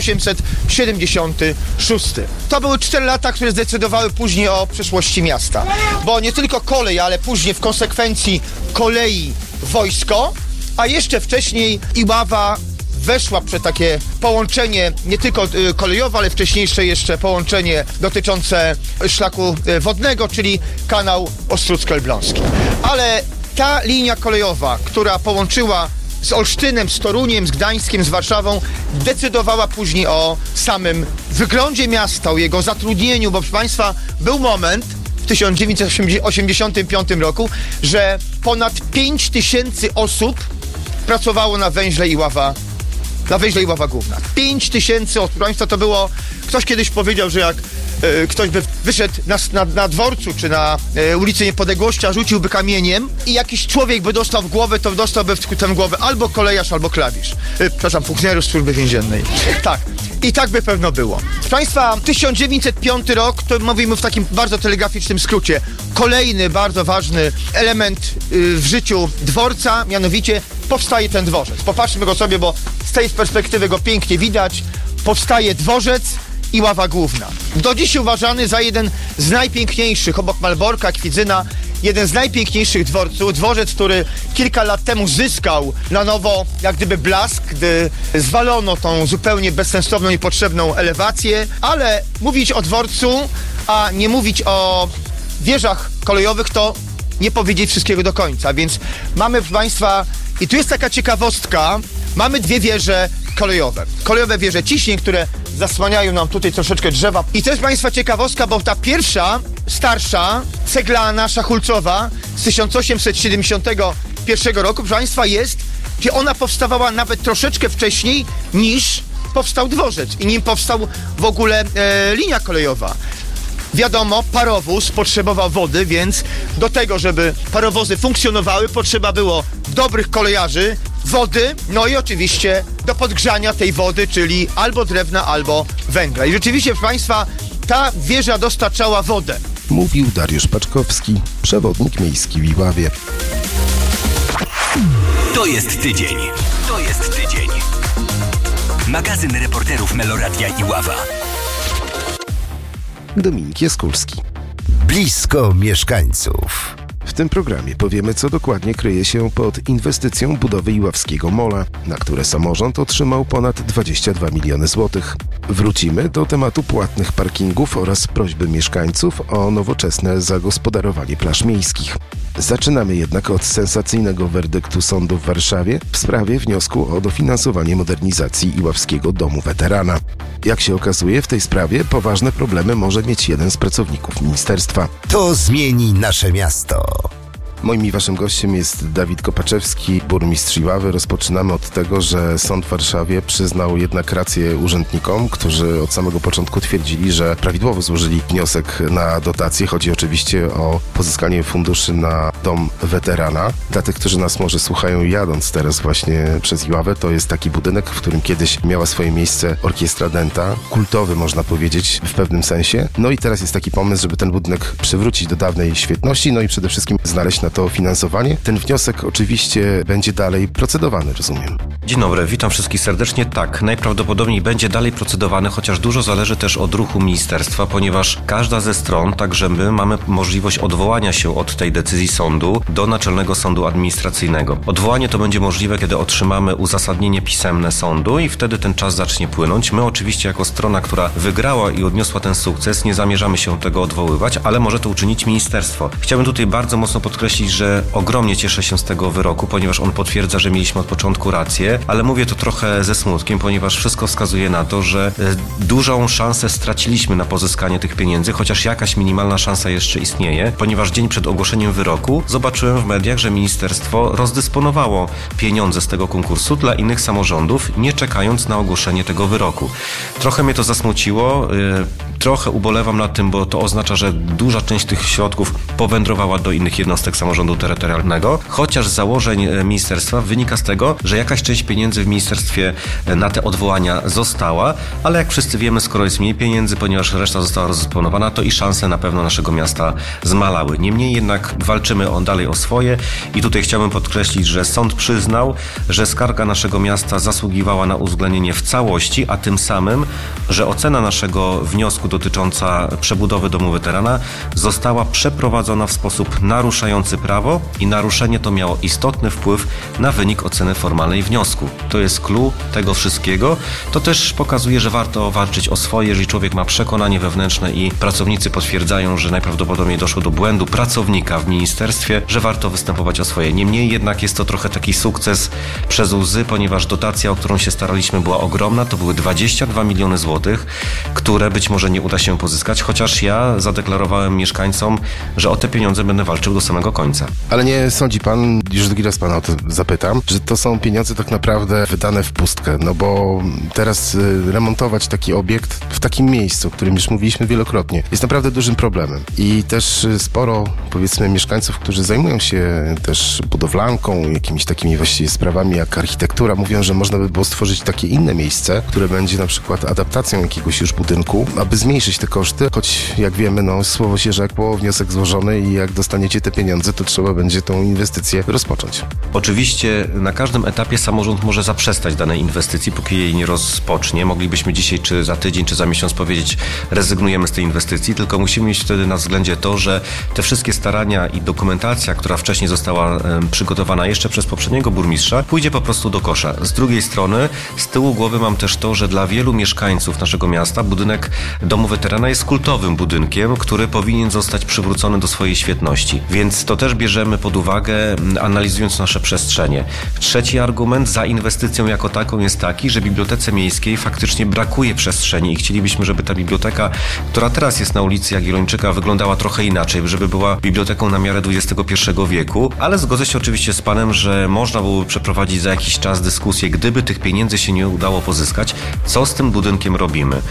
1876. To były 4 lata, które zdecydowały później o przyszłości miasta. Bo nie tylko kolej, ale później w konsekwencji kolei wojsko, a jeszcze wcześniej Iława weszła przed takie połączenie nie tylko kolejowe, ale wcześniejsze jeszcze połączenie dotyczące szlaku wodnego, czyli kanał Ostródzko-Elbląski. Ale ta linia kolejowa, która połączyła z Olsztynem, z Toruniem, z Gdańskiem, z Warszawą, decydowała później o samym wyglądzie miasta, o jego zatrudnieniu, bo proszę Państwa, był moment w 1985 roku, że ponad 5000 osób pracowało na węźle Iława Główna. 5000 osób. Proszę Państwa, to było... Ktoś kiedyś powiedział, że jak ktoś by wyszedł na dworcu czy na ulicy Niepodległości, a rzuciłby kamieniem i jakiś człowiek by dostał w głowę, to dostałby w tę głowę albo kolejarz, albo klawisz. Funkcjonariusz służby więziennej. Tak. I tak by pewno było. Proszę Państwa, 1905 rok, to mówimy w takim bardzo telegraficznym skrócie, kolejny bardzo ważny element w życiu dworca, mianowicie powstaje ten dworzec. Popatrzmy go sobie, bo z tej perspektywy go pięknie widać. Powstaje dworzec Iława Główna. Do dziś uważany za jeden z najpiękniejszych, obok Malborka, Kwidzyna, jeden z najpiękniejszych dworców. Dworzec, który kilka lat temu zyskał na nowo jak gdyby blask, gdy zwalono tą zupełnie bezsensowną i potrzebną elewację. Ale mówić o dworcu, a nie mówić o wieżach kolejowych, to nie powiedzieć wszystkiego do końca. Więc mamy, proszę Państwa, i tu jest taka ciekawostka, mamy 2 wieże kolejowe. Kolejowe wieże Ciśnień, które zasłaniają nam tutaj troszeczkę drzewa. I to jest Państwa ciekawostka, bo ta pierwsza, starsza, ceglana, szachulcowa z 1871 roku, proszę Państwa, gdzie ona powstawała nawet troszeczkę wcześniej niż powstał dworzec i nim powstał w ogóle linia kolejowa. Wiadomo, parowóz potrzebował wody, więc do tego, żeby parowozy funkcjonowały, potrzeba było dobrych kolejarzy, wody, no i oczywiście do podgrzania tej wody, czyli albo drewna, albo węgla. I rzeczywiście, proszę Państwa, ta wieża dostarczała wodę. Mówił Dariusz Paczkowski, przewodnik miejski w Iławie. To jest tydzień. To jest tydzień. Magazyn reporterów Meloradia Iława. Dominik Jaskulski. Blisko mieszkańców. W tym programie powiemy, co dokładnie kryje się pod inwestycją budowy Iławskiego Mola, na które samorząd otrzymał ponad 22 miliony złotych. Wrócimy do tematu płatnych parkingów oraz prośby mieszkańców o nowoczesne zagospodarowanie plaż miejskich. Zaczynamy jednak od sensacyjnego werdyktu sądu w Warszawie w sprawie wniosku o dofinansowanie modernizacji Iławskiego Domu Weterana. Jak się okazuje, w tej sprawie poważne problemy może mieć jeden z pracowników ministerstwa. To zmieni nasze miasto. Moim i waszym gościem jest Dawid Kopaczewski, burmistrz Iławy. Rozpoczynamy od tego, że sąd w Warszawie przyznał jednak rację urzędnikom, którzy od samego początku twierdzili, że prawidłowo złożyli wniosek na dotację. Chodzi oczywiście o pozyskanie funduszy na dom weterana. Dla tych, którzy nas może słuchają jadąc teraz właśnie przez Iławę, to jest taki budynek, w którym kiedyś miała swoje miejsce orkiestra Dęta. Kultowy, można powiedzieć, w pewnym sensie. No i teraz jest taki pomysł, żeby ten budynek przywrócić do dawnej świetności, no i przede wszystkim znaleźć na to finansowanie. Ten wniosek oczywiście będzie dalej procedowany, rozumiem. Dzień dobry, witam wszystkich serdecznie. Tak, najprawdopodobniej będzie dalej procedowany, chociaż dużo zależy też od ruchu ministerstwa, ponieważ każda ze stron, także my, mamy możliwość odwołania się od tej decyzji sądu do Naczelnego Sądu Administracyjnego. Odwołanie to będzie możliwe, kiedy otrzymamy uzasadnienie pisemne sądu i wtedy ten czas zacznie płynąć. My oczywiście jako strona, która wygrała i odniosła ten sukces, nie zamierzamy się tego odwoływać, ale może to uczynić ministerstwo. Chciałbym tutaj bardzo mocno podkreślić, że ogromnie cieszę się z tego wyroku, ponieważ on potwierdza, że mieliśmy od początku rację, ale mówię to trochę ze smutkiem, ponieważ wszystko wskazuje na to, że dużą szansę straciliśmy na pozyskanie tych pieniędzy, chociaż jakaś minimalna szansa jeszcze istnieje, ponieważ dzień przed ogłoszeniem wyroku zobaczyłem w mediach, że ministerstwo rozdysponowało pieniądze z tego konkursu dla innych samorządów, nie czekając na ogłoszenie tego wyroku. Trochę mnie to zasmuciło. Trochę ubolewam nad tym, bo to oznacza, że duża część tych środków powędrowała do innych jednostek samorządu terytorialnego, chociaż z założeń ministerstwa wynika z tego, że jakaś część pieniędzy w ministerstwie na te odwołania została, ale jak wszyscy wiemy, skoro jest mniej pieniędzy, ponieważ reszta została rozdysponowana, to i szanse na pewno naszego miasta zmalały. Niemniej jednak walczymy dalej o swoje i tutaj chciałbym podkreślić, że sąd przyznał, że skarga naszego miasta zasługiwała na uwzględnienie w całości, a tym samym, że ocena naszego wniosku dotycząca przebudowy domu weterana została przeprowadzona w sposób naruszający prawo i naruszenie to miało istotny wpływ na wynik oceny formalnej wniosku. To jest clue tego wszystkiego. To też pokazuje, że warto walczyć o swoje, jeżeli człowiek ma przekonanie wewnętrzne i pracownicy potwierdzają, że najprawdopodobniej doszło do błędu pracownika w ministerstwie, że warto występować o swoje. Niemniej jednak jest to trochę taki sukces przez łzy, ponieważ dotacja, o którą się staraliśmy, była ogromna. To były 22 miliony złotych, które być może nie uda się pozyskać, chociaż ja zadeklarowałem mieszkańcom, że o te pieniądze będę walczył do samego końca. Ale nie sądzi pan, już drugi raz pana o to zapytam, że to są pieniądze tak naprawdę wydane w pustkę, no bo teraz remontować taki obiekt w takim miejscu, o którym już mówiliśmy wielokrotnie, jest naprawdę dużym problemem. I też sporo, powiedzmy, mieszkańców, którzy zajmują się też budowlanką, jakimiś takimi właściwie sprawami jak architektura, mówią, że można by było stworzyć takie inne miejsce, które będzie na przykład adaptacją jakiegoś już budynku, aby zmniejszyć te koszty, choć jak wiemy, no słowo się rzekło, wniosek złożony i jak dostaniecie te pieniądze, to trzeba będzie tą inwestycję rozpocząć. Oczywiście na każdym etapie samorząd może zaprzestać danej inwestycji, póki jej nie rozpocznie. Moglibyśmy dzisiaj, czy za tydzień, czy za miesiąc powiedzieć, rezygnujemy z tej inwestycji, tylko musimy mieć wtedy na względzie to, że te wszystkie starania i dokumentacja, która wcześniej została przygotowana jeszcze przez poprzedniego burmistrza, pójdzie po prostu do kosza. Z drugiej strony, z tyłu głowy mam też to, że dla wielu mieszkańców naszego miasta budynek domu weterana jest kultowym budynkiem, który powinien zostać przywrócony do swojej świetności. Więc to też bierzemy pod uwagę, analizując nasze przestrzenie. Trzeci argument za inwestycją jako taką jest taki, że Bibliotece Miejskiej faktycznie brakuje przestrzeni i chcielibyśmy, żeby ta biblioteka, która teraz jest na ulicy Jagiellończyka, wyglądała trochę inaczej, żeby była biblioteką na miarę XXI wieku, ale zgodzę się oczywiście z panem, że można byłoby przeprowadzić za jakiś czas dyskusję, gdyby tych pieniędzy się nie udało pozyskać, co z tym budynkiem robimy.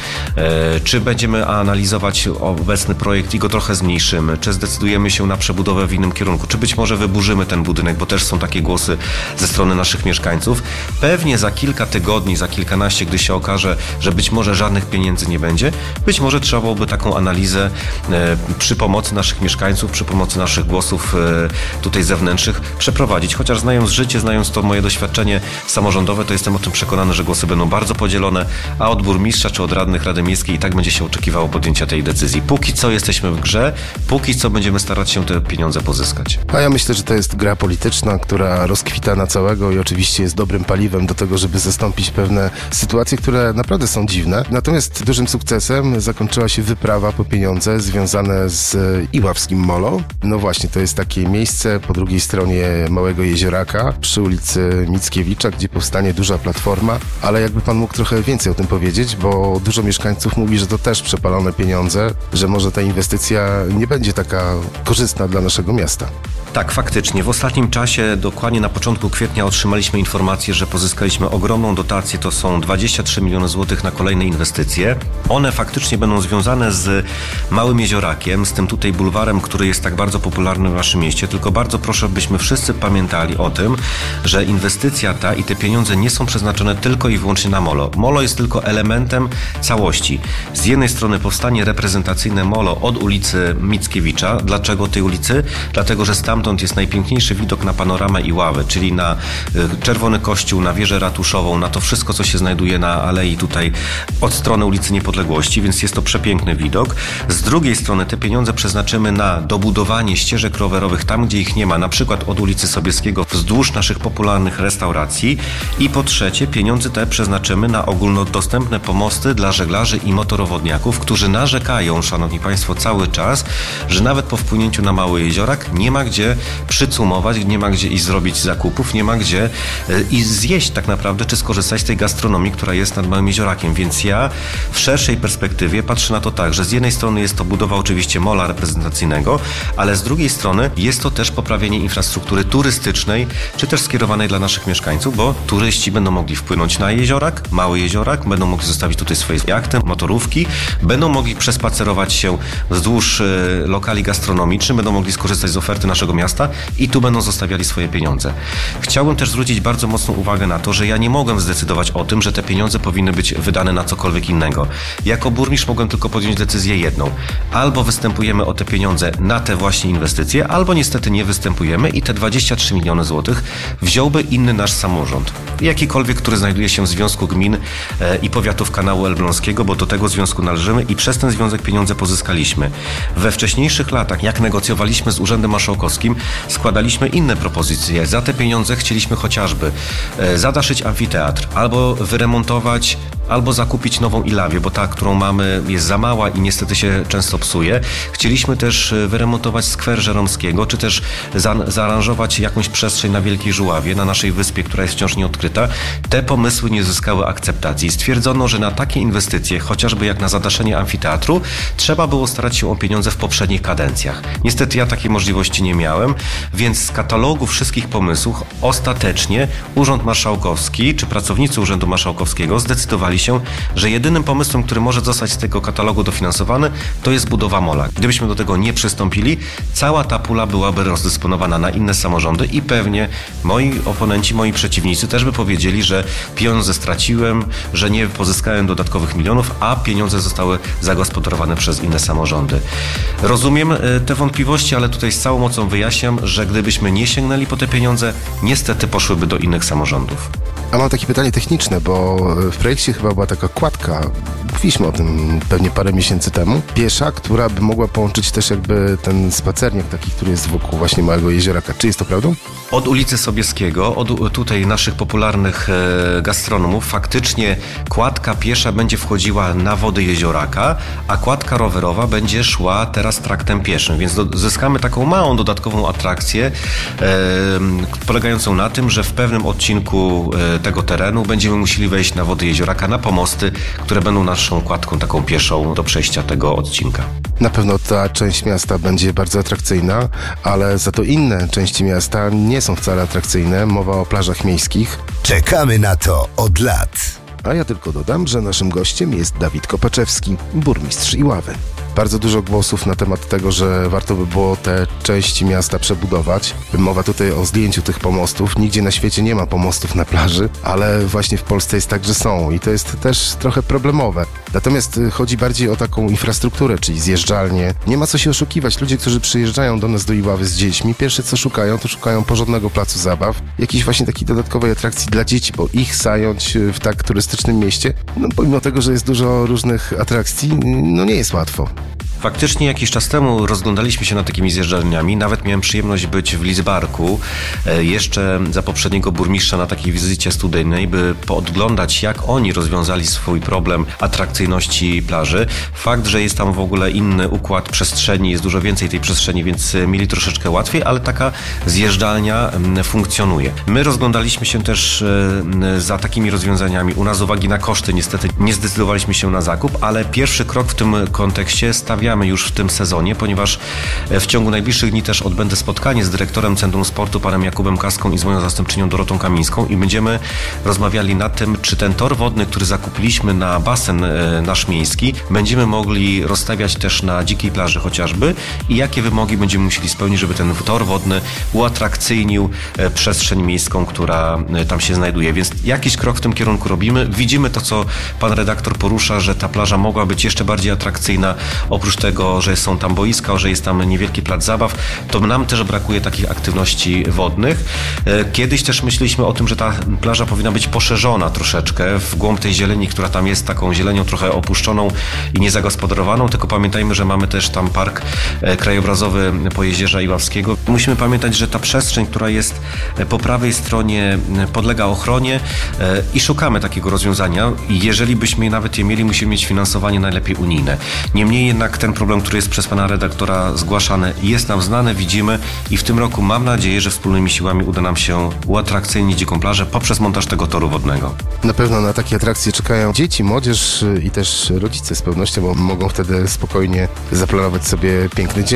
Czy będziemy analizować obecny projekt i go trochę zmniejszymy, czy zdecydujemy się na przebudowę w innym kierunku, czy być może wyburzymy ten budynek, bo też są takie głosy ze strony naszych mieszkańców. Pewnie za kilka tygodni, za kilkanaście, gdy się okaże, że być może żadnych pieniędzy nie będzie, być może trzeba byłoby taką analizę przy pomocy naszych mieszkańców, przy pomocy naszych głosów tutaj zewnętrznych przeprowadzić. Chociaż znając życie, znając to moje doświadczenie samorządowe, to jestem o tym przekonany, że głosy będą bardzo podzielone, a od burmistrza czy od radnych Rady Miejskiej i tak będzie się oczekiwało podjęcia tej decyzji. Póki co jesteśmy w grze, póki co będziemy starać się te pieniądze pozyskać. A ja myślę, że to jest gra polityczna, która rozkwita na całego i oczywiście jest dobrym paliwem do tego, żeby zastąpić pewne sytuacje, które naprawdę są dziwne. Natomiast dużym sukcesem zakończyła się wyprawa po pieniądze związane z Iławskim Molo. No właśnie, to jest takie miejsce po drugiej stronie Małego Jezioraka, przy ulicy Mickiewicza, gdzie powstanie duża platforma, ale jakby pan mógł trochę więcej o tym powiedzieć, bo dużo mieszkańców mówi, że to też przepalone pieniądze, że może ta inwestycja nie będzie taka korzystna dla naszego miasta. Tak, faktycznie. W ostatnim czasie, dokładnie na początku kwietnia, otrzymaliśmy informację, że pozyskaliśmy ogromną dotację. To są 23 miliony złotych na kolejne inwestycje. One faktycznie będą związane z Małym Jeziorakiem, z tym tutaj bulwarem, który jest tak bardzo popularny w naszym mieście. Tylko bardzo proszę, byśmy wszyscy pamiętali o tym, że inwestycja ta i te pieniądze nie są przeznaczone tylko i wyłącznie na molo. Molo jest tylko elementem całości. Z jednej strony powstanie reprezentacyjne molo od ulicy Mickiewicza. Dlaczego tej ulicy? Dlatego, że stamtąd jest najpiękniejszy widok na panoramę Iławy, czyli na Czerwony Kościół, na wieżę ratuszową, na to wszystko, co się znajduje na alei tutaj od strony ulicy Niepodległości, więc jest to przepiękny widok. Z drugiej strony te pieniądze przeznaczymy na dobudowanie ścieżek rowerowych tam, gdzie ich nie ma, na przykład od ulicy Sobieskiego wzdłuż naszych popularnych restauracji. I po trzecie, pieniądze te przeznaczymy na ogólnodostępne pomosty dla żeglarzy i motorowodniaków, którzy narzekają, szanowni państwo, cały czas, że nawet po wpłynięciu na Mały Jeziorak nie ma gdzie przycumować, nie ma gdzie iść zrobić zakupów, nie ma gdzie i zjeść tak naprawdę, czy skorzystać z tej gastronomii, która jest nad Małym Jeziorakiem. Więc ja w szerszej perspektywie patrzę na to tak, że z jednej strony jest to budowa oczywiście mola reprezentacyjnego, ale z drugiej strony jest to też poprawienie infrastruktury turystycznej, czy też skierowanej dla naszych mieszkańców, bo turyści będą mogli wpłynąć na jeziorak, Mały Jeziorak, będą mogli zostawić tutaj swoje jachty, motorówki, będą mogli przespacerować się wzdłuż lokali gastronomicznych, będą mogli skorzystać z oferty naszego miasta i tu będą zostawiali swoje pieniądze. Chciałbym też zwrócić bardzo mocną uwagę na to, że ja nie mogłem zdecydować o tym, że te pieniądze powinny być wydane na cokolwiek innego. Jako burmistrz mogłem tylko podjąć decyzję jedną. Albo występujemy o te pieniądze na te właśnie inwestycje, albo niestety nie występujemy i te 23 miliony złotych wziąłby inny nasz samorząd. Jakikolwiek, który znajduje się w Związku Gmin i Powiatów Kanału Elbląskiego, bo do tego związku należymy i przez ten związek pieniądze pozyskaliśmy. We wcześniejszych latach, jak negocjowaliśmy z Urzędem Marszałkowskim, składaliśmy inne propozycje. Za te pieniądze chcieliśmy chociażby zadaszyć amfiteatr, albo wyremontować, albo zakupić nową Ilawię, bo ta, którą mamy, jest za mała i niestety się często psuje. Chcieliśmy też wyremontować skwer Żeromskiego, czy też zaaranżować jakąś przestrzeń na Wielkiej Żuławie, na naszej wyspie, która jest wciąż nieodkryta. Te pomysły nie zyskały akceptacji. Stwierdzono, że na takie inwestycje, chociażby jak na zadaszenie amfiteatru, trzeba było starać się o pieniądze w poprzednich kadencjach. Niestety ja takiej możliwości nie miałem, więc z katalogu wszystkich pomysłów ostatecznie Urząd Marszałkowski, czy pracownicy Urzędu Marszałkowskiego zdecydowali się, że jedynym pomysłem, który może zostać z tego katalogu dofinansowany, to jest budowa mola. Gdybyśmy do tego nie przystąpili, cała ta pula byłaby rozdysponowana na inne samorządy i pewnie moi oponenci, moi przeciwnicy też by powiedzieli, że pieniądze straciłem, że nie pozyskałem dodatkowych milionów, a pieniądze zostały zagospodarowane przez inne samorządy. Rozumiem te wątpliwości, ale tutaj z całą mocą wyjaśniam, że gdybyśmy nie sięgnęli po te pieniądze, niestety poszłyby do innych samorządów. A mam takie pytanie techniczne, bo w projekcie chyba była taka kładka, mówiliśmy o tym pewnie parę miesięcy temu, piesza, która by mogła połączyć też jakby ten spacerniak taki, który jest wokół właśnie Małego Jezioraka. Czy jest to prawdą? Od ulicy Sobieskiego, od tutaj naszych popularnych gastronomów, faktycznie kładka piesza będzie wchodziła na wody Jezioraka, a kładka rowerowa będzie szła teraz traktem pieszym, więc zyskamy taką małą dodatkową atrakcję polegającą na tym, że w pewnym odcinku tego terenu będziemy musieli wejść na wody Jezioraka, na pomosty, które będą naszą kładką taką pieszą do przejścia tego odcinka. Na pewno ta część miasta będzie bardzo atrakcyjna, ale za to inne części miasta nie są wcale atrakcyjne. Mowa o plażach miejskich. Czekamy na to od lat. A ja tylko dodam, że naszym gościem jest Dawid Kopaczewski, burmistrz Iławy. Bardzo dużo głosów na temat tego, że warto by było te części miasta przebudować. Mowa tutaj o zdjęciu tych pomostów. Nigdzie na świecie nie ma pomostów na plaży, ale właśnie w Polsce jest tak, że są i to jest też trochę problemowe. Natomiast chodzi bardziej o taką infrastrukturę, czyli zjeżdżalnie. Nie ma co się oszukiwać. Ludzie, którzy przyjeżdżają do nas do Iławy z dziećmi, pierwsze co szukają, to szukają porządnego placu zabaw, jakiejś właśnie takiej dodatkowej atrakcji dla dzieci, bo ich zająć w tak turystycznym mieście, no pomimo tego, że jest dużo różnych atrakcji, no nie jest łatwo. Faktycznie jakiś czas temu rozglądaliśmy się nad takimi zjeżdżalniami. Nawet miałem przyjemność być w Lidzbarku jeszcze za poprzedniego burmistrza na takiej wizycie studyjnej, by podglądać, jak oni rozwiązali swój problem atrakcyjności plaży. Fakt, że jest tam w ogóle inny układ przestrzeni, jest dużo więcej tej przestrzeni, więc mieli troszeczkę łatwiej, ale taka zjeżdżalnia funkcjonuje. My rozglądaliśmy się też za takimi rozwiązaniami. U nas z uwagi na koszty niestety nie zdecydowaliśmy się na zakup, ale pierwszy krok w tym kontekście stawiamy już w tym sezonie, ponieważ w ciągu najbliższych dni też odbędę spotkanie z dyrektorem Centrum Sportu, panem Jakubem Kaską i z moją zastępczynią Dorotą Kamińską i będziemy rozmawiali nad tym, czy ten tor wodny, który zakupiliśmy na basen nasz miejski, będziemy mogli rozstawiać też na dzikiej plaży chociażby i jakie wymogi będziemy musieli spełnić, żeby ten tor wodny uatrakcyjnił przestrzeń miejską, która tam się znajduje. Więc jakiś krok w tym kierunku robimy. Widzimy to, co pan redaktor porusza, że ta plaża mogła być jeszcze bardziej atrakcyjna. Oprócz tego, że są tam boiska, że jest tam niewielki plac zabaw, to nam też brakuje takich aktywności wodnych. Kiedyś też myśleliśmy o tym, że ta plaża powinna być poszerzona troszeczkę w głąb tej zieleni, która tam jest taką zielenią trochę opuszczoną i niezagospodarowaną, tylko pamiętajmy, że mamy też tam park krajobrazowy Pojezierza Iławskiego. Musimy pamiętać, że ta przestrzeń, która jest po prawej stronie, podlega ochronie i szukamy takiego rozwiązania i jeżeli byśmy nawet je mieli, musimy mieć finansowanie najlepiej unijne. Niemniej jednak ten problem, który jest przez pana redaktora zgłaszany, jest nam znany, widzimy i w tym roku mam nadzieję, że wspólnymi siłami uda nam się uatrakcyjnić dziką plażę poprzez montaż tego toru wodnego. Na pewno na takie atrakcje czekają dzieci, młodzież i też rodzice z pewnością, bo mogą wtedy spokojnie zaplanować sobie piękny dzień.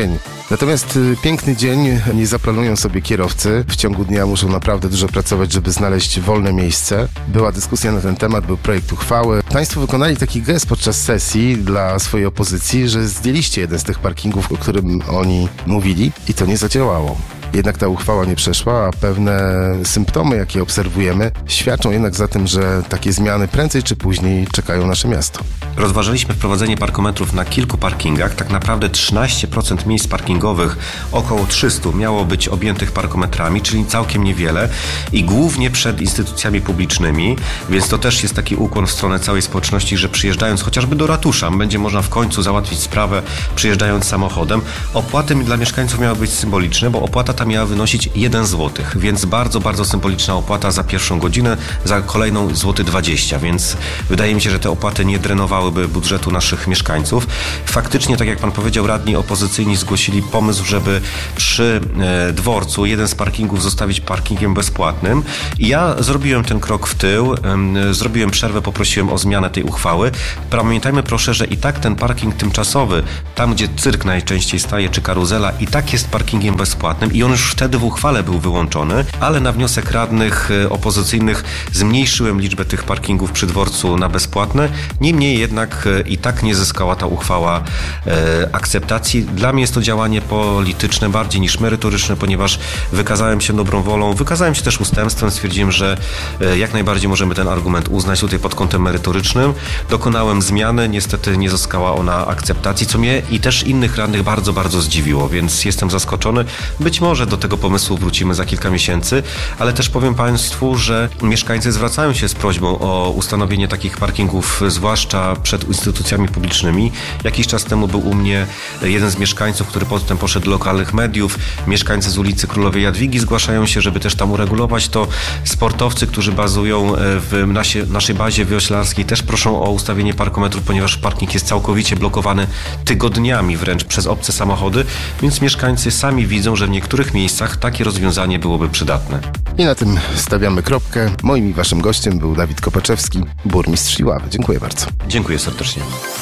Natomiast piękny dzień nie zaplanują sobie kierowcy. W ciągu dnia muszą naprawdę dużo pracować, żeby znaleźć wolne miejsce. Była dyskusja na ten temat, był projekt uchwały. Państwo wykonali taki gest podczas sesji dla swojej opozycji, że zdjęliście jeden z tych parkingów, o którym oni mówili, i to nie zadziałało. Jednak ta uchwała nie przeszła, a pewne symptomy, jakie obserwujemy, świadczą jednak za tym, że takie zmiany prędzej czy później czekają nasze miasto. Rozważaliśmy wprowadzenie parkometrów na kilku parkingach. Tak naprawdę 13% miejsc parkingowych, około 300, miało być objętych parkometrami, czyli całkiem niewiele i głównie przed instytucjami publicznymi, więc to też jest taki ukłon w stronę całej społeczności, że przyjeżdżając chociażby do ratusza, będzie można w końcu załatwić sprawę przyjeżdżając samochodem. Opłaty dla mieszkańców miały być symboliczne, bo opłata ta miała wynosić 1 zł, więc bardzo, bardzo symboliczna opłata za pierwszą godzinę, za kolejną złoty 20, więc wydaje mi się, że te opłaty nie drenowałyby budżetu naszych mieszkańców. Faktycznie, tak jak pan powiedział, radni opozycyjni zgłosili pomysł, żeby przy dworcu jeden z parkingów zostawić parkingiem bezpłatnym i ja zrobiłem ten krok w tył, zrobiłem przerwę, poprosiłem o zmianę tej uchwały. Pamiętajmy proszę, że i tak ten parking tymczasowy, tam gdzie cyrk najczęściej staje, czy karuzela, i tak jest parkingiem bezpłatnym i on już wtedy w uchwale był wyłączony, ale na wniosek radnych opozycyjnych zmniejszyłem liczbę tych parkingów przy dworcu na bezpłatne. Niemniej jednak i tak nie zyskała ta uchwała akceptacji. Dla mnie jest to działanie polityczne bardziej niż merytoryczne, ponieważ wykazałem się dobrą wolą, wykazałem się też ustępstwem, stwierdziłem, że jak najbardziej możemy ten argument uznać tutaj pod kątem merytorycznym. Dokonałem zmiany, niestety nie zyskała ona akceptacji, co mnie i też innych radnych bardzo, bardzo zdziwiło, więc jestem zaskoczony. Być może do tego pomysłu wrócimy za kilka miesięcy, ale też powiem Państwu, że mieszkańcy zwracają się z prośbą o ustanowienie takich parkingów, zwłaszcza przed instytucjami publicznymi. Jakiś czas temu był u mnie jeden z mieszkańców, który potem poszedł do lokalnych mediów. Mieszkańcy z ulicy Królowej Jadwigi zgłaszają się, żeby też tam uregulować to. Sportowcy, którzy bazują w naszej bazie wioślarskiej, też proszą o ustawienie parkometrów, ponieważ parking jest całkowicie blokowany tygodniami wręcz przez obce samochody, więc mieszkańcy sami widzą, że w niektórych miejscach takie rozwiązanie byłoby przydatne. I na tym stawiamy kropkę. Moim i waszym gościem był Dawid Kopaczewski, burmistrz Iławy. Dziękuję bardzo. Dziękuję serdecznie.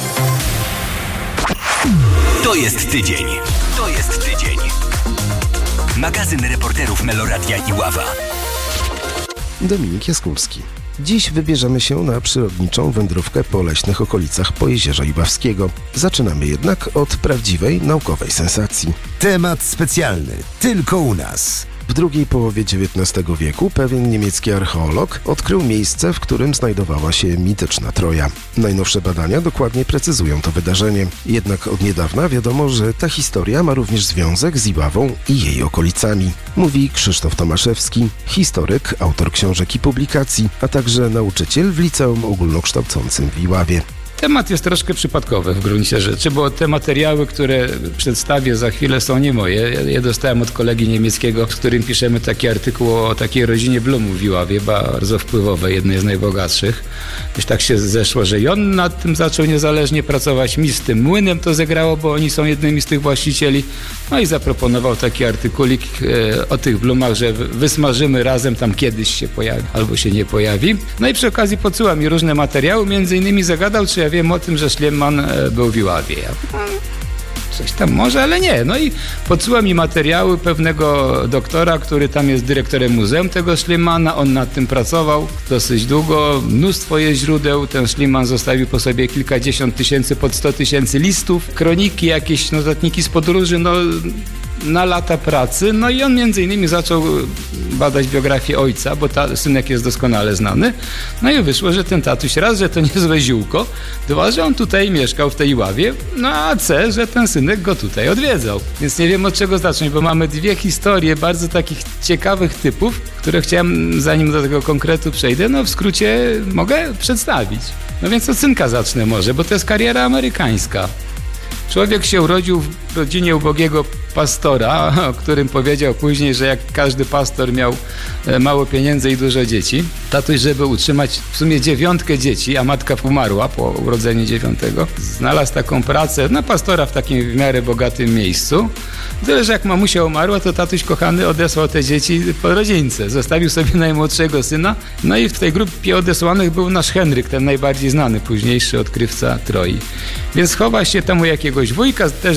To jest tydzień. To jest tydzień. Magazyn reporterów Meloradia Iława. Dominik Jaskulski. Dziś wybierzemy się na przyrodniczą wędrówkę po leśnych okolicach Pojezierza Iławskiego. Zaczynamy jednak od prawdziwej naukowej sensacji. Temat specjalny, tylko u nas. W drugiej połowie XIX wieku pewien niemiecki archeolog odkrył miejsce, w którym znajdowała się mityczna Troja. Najnowsze badania dokładnie precyzują to wydarzenie. Jednak od niedawna wiadomo, że ta historia ma również związek z Iławą i jej okolicami. Mówi Krzysztof Tomaszewski, historyk, autor książek i publikacji, a także nauczyciel w liceum ogólnokształcącym w Iławie. Temat jest troszkę przypadkowy w gruncie rzeczy, bo te materiały, które przedstawię za chwilę, są nie moje. Je dostałem od kolegi niemieckiego, z którym piszemy taki artykuł o takiej rodzinie Blumów w Iławie, bardzo wpływowej, jednej z najbogatszych. Już tak się zeszło, że i on nad tym zaczął niezależnie pracować. Mi z tym młynem to zegrało, bo oni są jednymi z tych właścicieli. No i zaproponował taki artykulik o tych Blumach, że wysmażymy razem, tam kiedyś się pojawi albo się nie pojawi. No i przy okazji podsyła mi różne materiały, między innymi zagadał, czy ja wiem o tym, że Schliemann był w Iławie. Coś tam może, ale nie. No i podsyła mi materiały pewnego doktora, który tam jest dyrektorem muzeum tego Schliemanna. On nad tym pracował dosyć długo. Mnóstwo jest źródeł. Ten Schliemann zostawił po sobie kilkadziesiąt tysięcy, pod 100 tysięcy listów, kroniki, jakieś notatniki z podróży, na lata pracy. No i on między innymi zaczął badać biografię ojca, bo synek jest doskonale znany. No i wyszło, że ten tatuś raz, że to niezłe ziółko, dwa, że on tutaj mieszkał w tej Iławie, no a C, że ten synek go tutaj odwiedzał. Więc nie wiem od czego zacząć, bo mamy dwie historie bardzo takich ciekawych typów, które chciałem, zanim do tego konkretu przejdę, w skrócie mogę przedstawić. No więc od synka zacznę może, bo to jest kariera amerykańska. Człowiek się urodził w rodzinie ubogiego pastora, o którym powiedział później, że jak każdy pastor miał mało pieniędzy i dużo dzieci. Tatuś, żeby utrzymać w sumie 9 dzieci, a matka umarła po urodzeniu 9, znalazł taką pracę pastora w takim w miarę bogatym miejscu. Tyle, że jak mamusia umarła, to tatuś kochany odesłał te dzieci po rodzince. Zostawił sobie najmłodszego syna. No i w tej grupie odesłanych był nasz Henryk, ten najbardziej znany, późniejszy odkrywca Troi. Więc chowa się temu jakiegoś wujka, też zresztą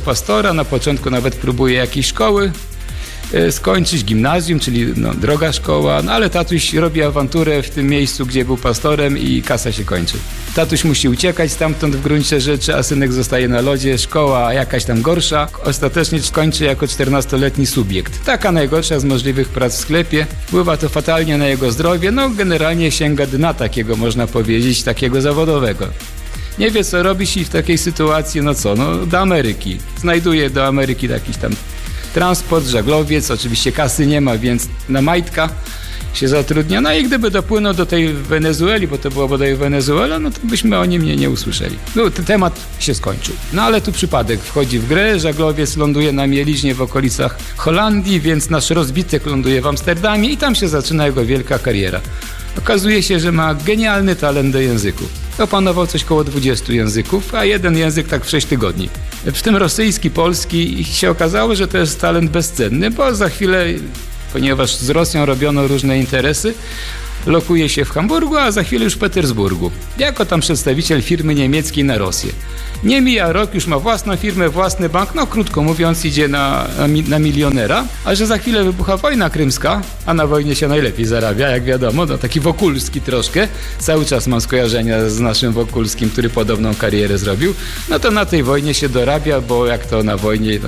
pastora, na początku nawet próbuje jakiejś szkoły skończyć, gimnazjum, czyli droga szkoła, ale tatuś robi awanturę w tym miejscu, gdzie był pastorem i kasa się kończy. Tatuś musi uciekać stamtąd w gruncie rzeczy, a synek zostaje na lodzie, szkoła jakaś tam gorsza, ostatecznie skończy jako 14-letni subiekt. Taka najgorsza z możliwych prac w sklepie, wpływa to fatalnie na jego zdrowie, generalnie sięga dna takiego, można powiedzieć, takiego zawodowego. Nie wie co robić i w takiej sytuacji, do Ameryki. Znajduje do Ameryki jakiś tam transport, żaglowiec, oczywiście kasy nie ma, więc na majtka się zatrudnia. I gdyby dopłynął do tej Wenezueli, bo to było bodaj Wenezuela, to byśmy o nim nie usłyszeli. Ten temat się skończył. Ale tu przypadek wchodzi w grę, żaglowiec ląduje na mieliźnie w okolicach Holandii, więc nasz rozbitek ląduje w Amsterdamie i tam się zaczyna jego wielka kariera. Okazuje się, że ma genialny talent do języków. Opanował coś koło 20 języków, a jeden język tak w 6 tygodni. W tym rosyjski, polski i się okazało, że to jest talent bezcenny, bo za chwilę, ponieważ z Rosją robiono różne interesy, lokuje się w Hamburgu, a za chwilę już w Petersburgu. Jako tam przedstawiciel firmy niemieckiej na Rosję. Nie mija rok, już ma własną firmę, własny bank, krótko mówiąc idzie na milionera, a że za chwilę wybucha wojna krymska, a na wojnie się najlepiej zarabia, jak wiadomo, taki Wokulski troszkę, cały czas mam skojarzenia z naszym Wokulskim, który podobną karierę zrobił, to na tej wojnie się dorabia, bo jak to na wojnie,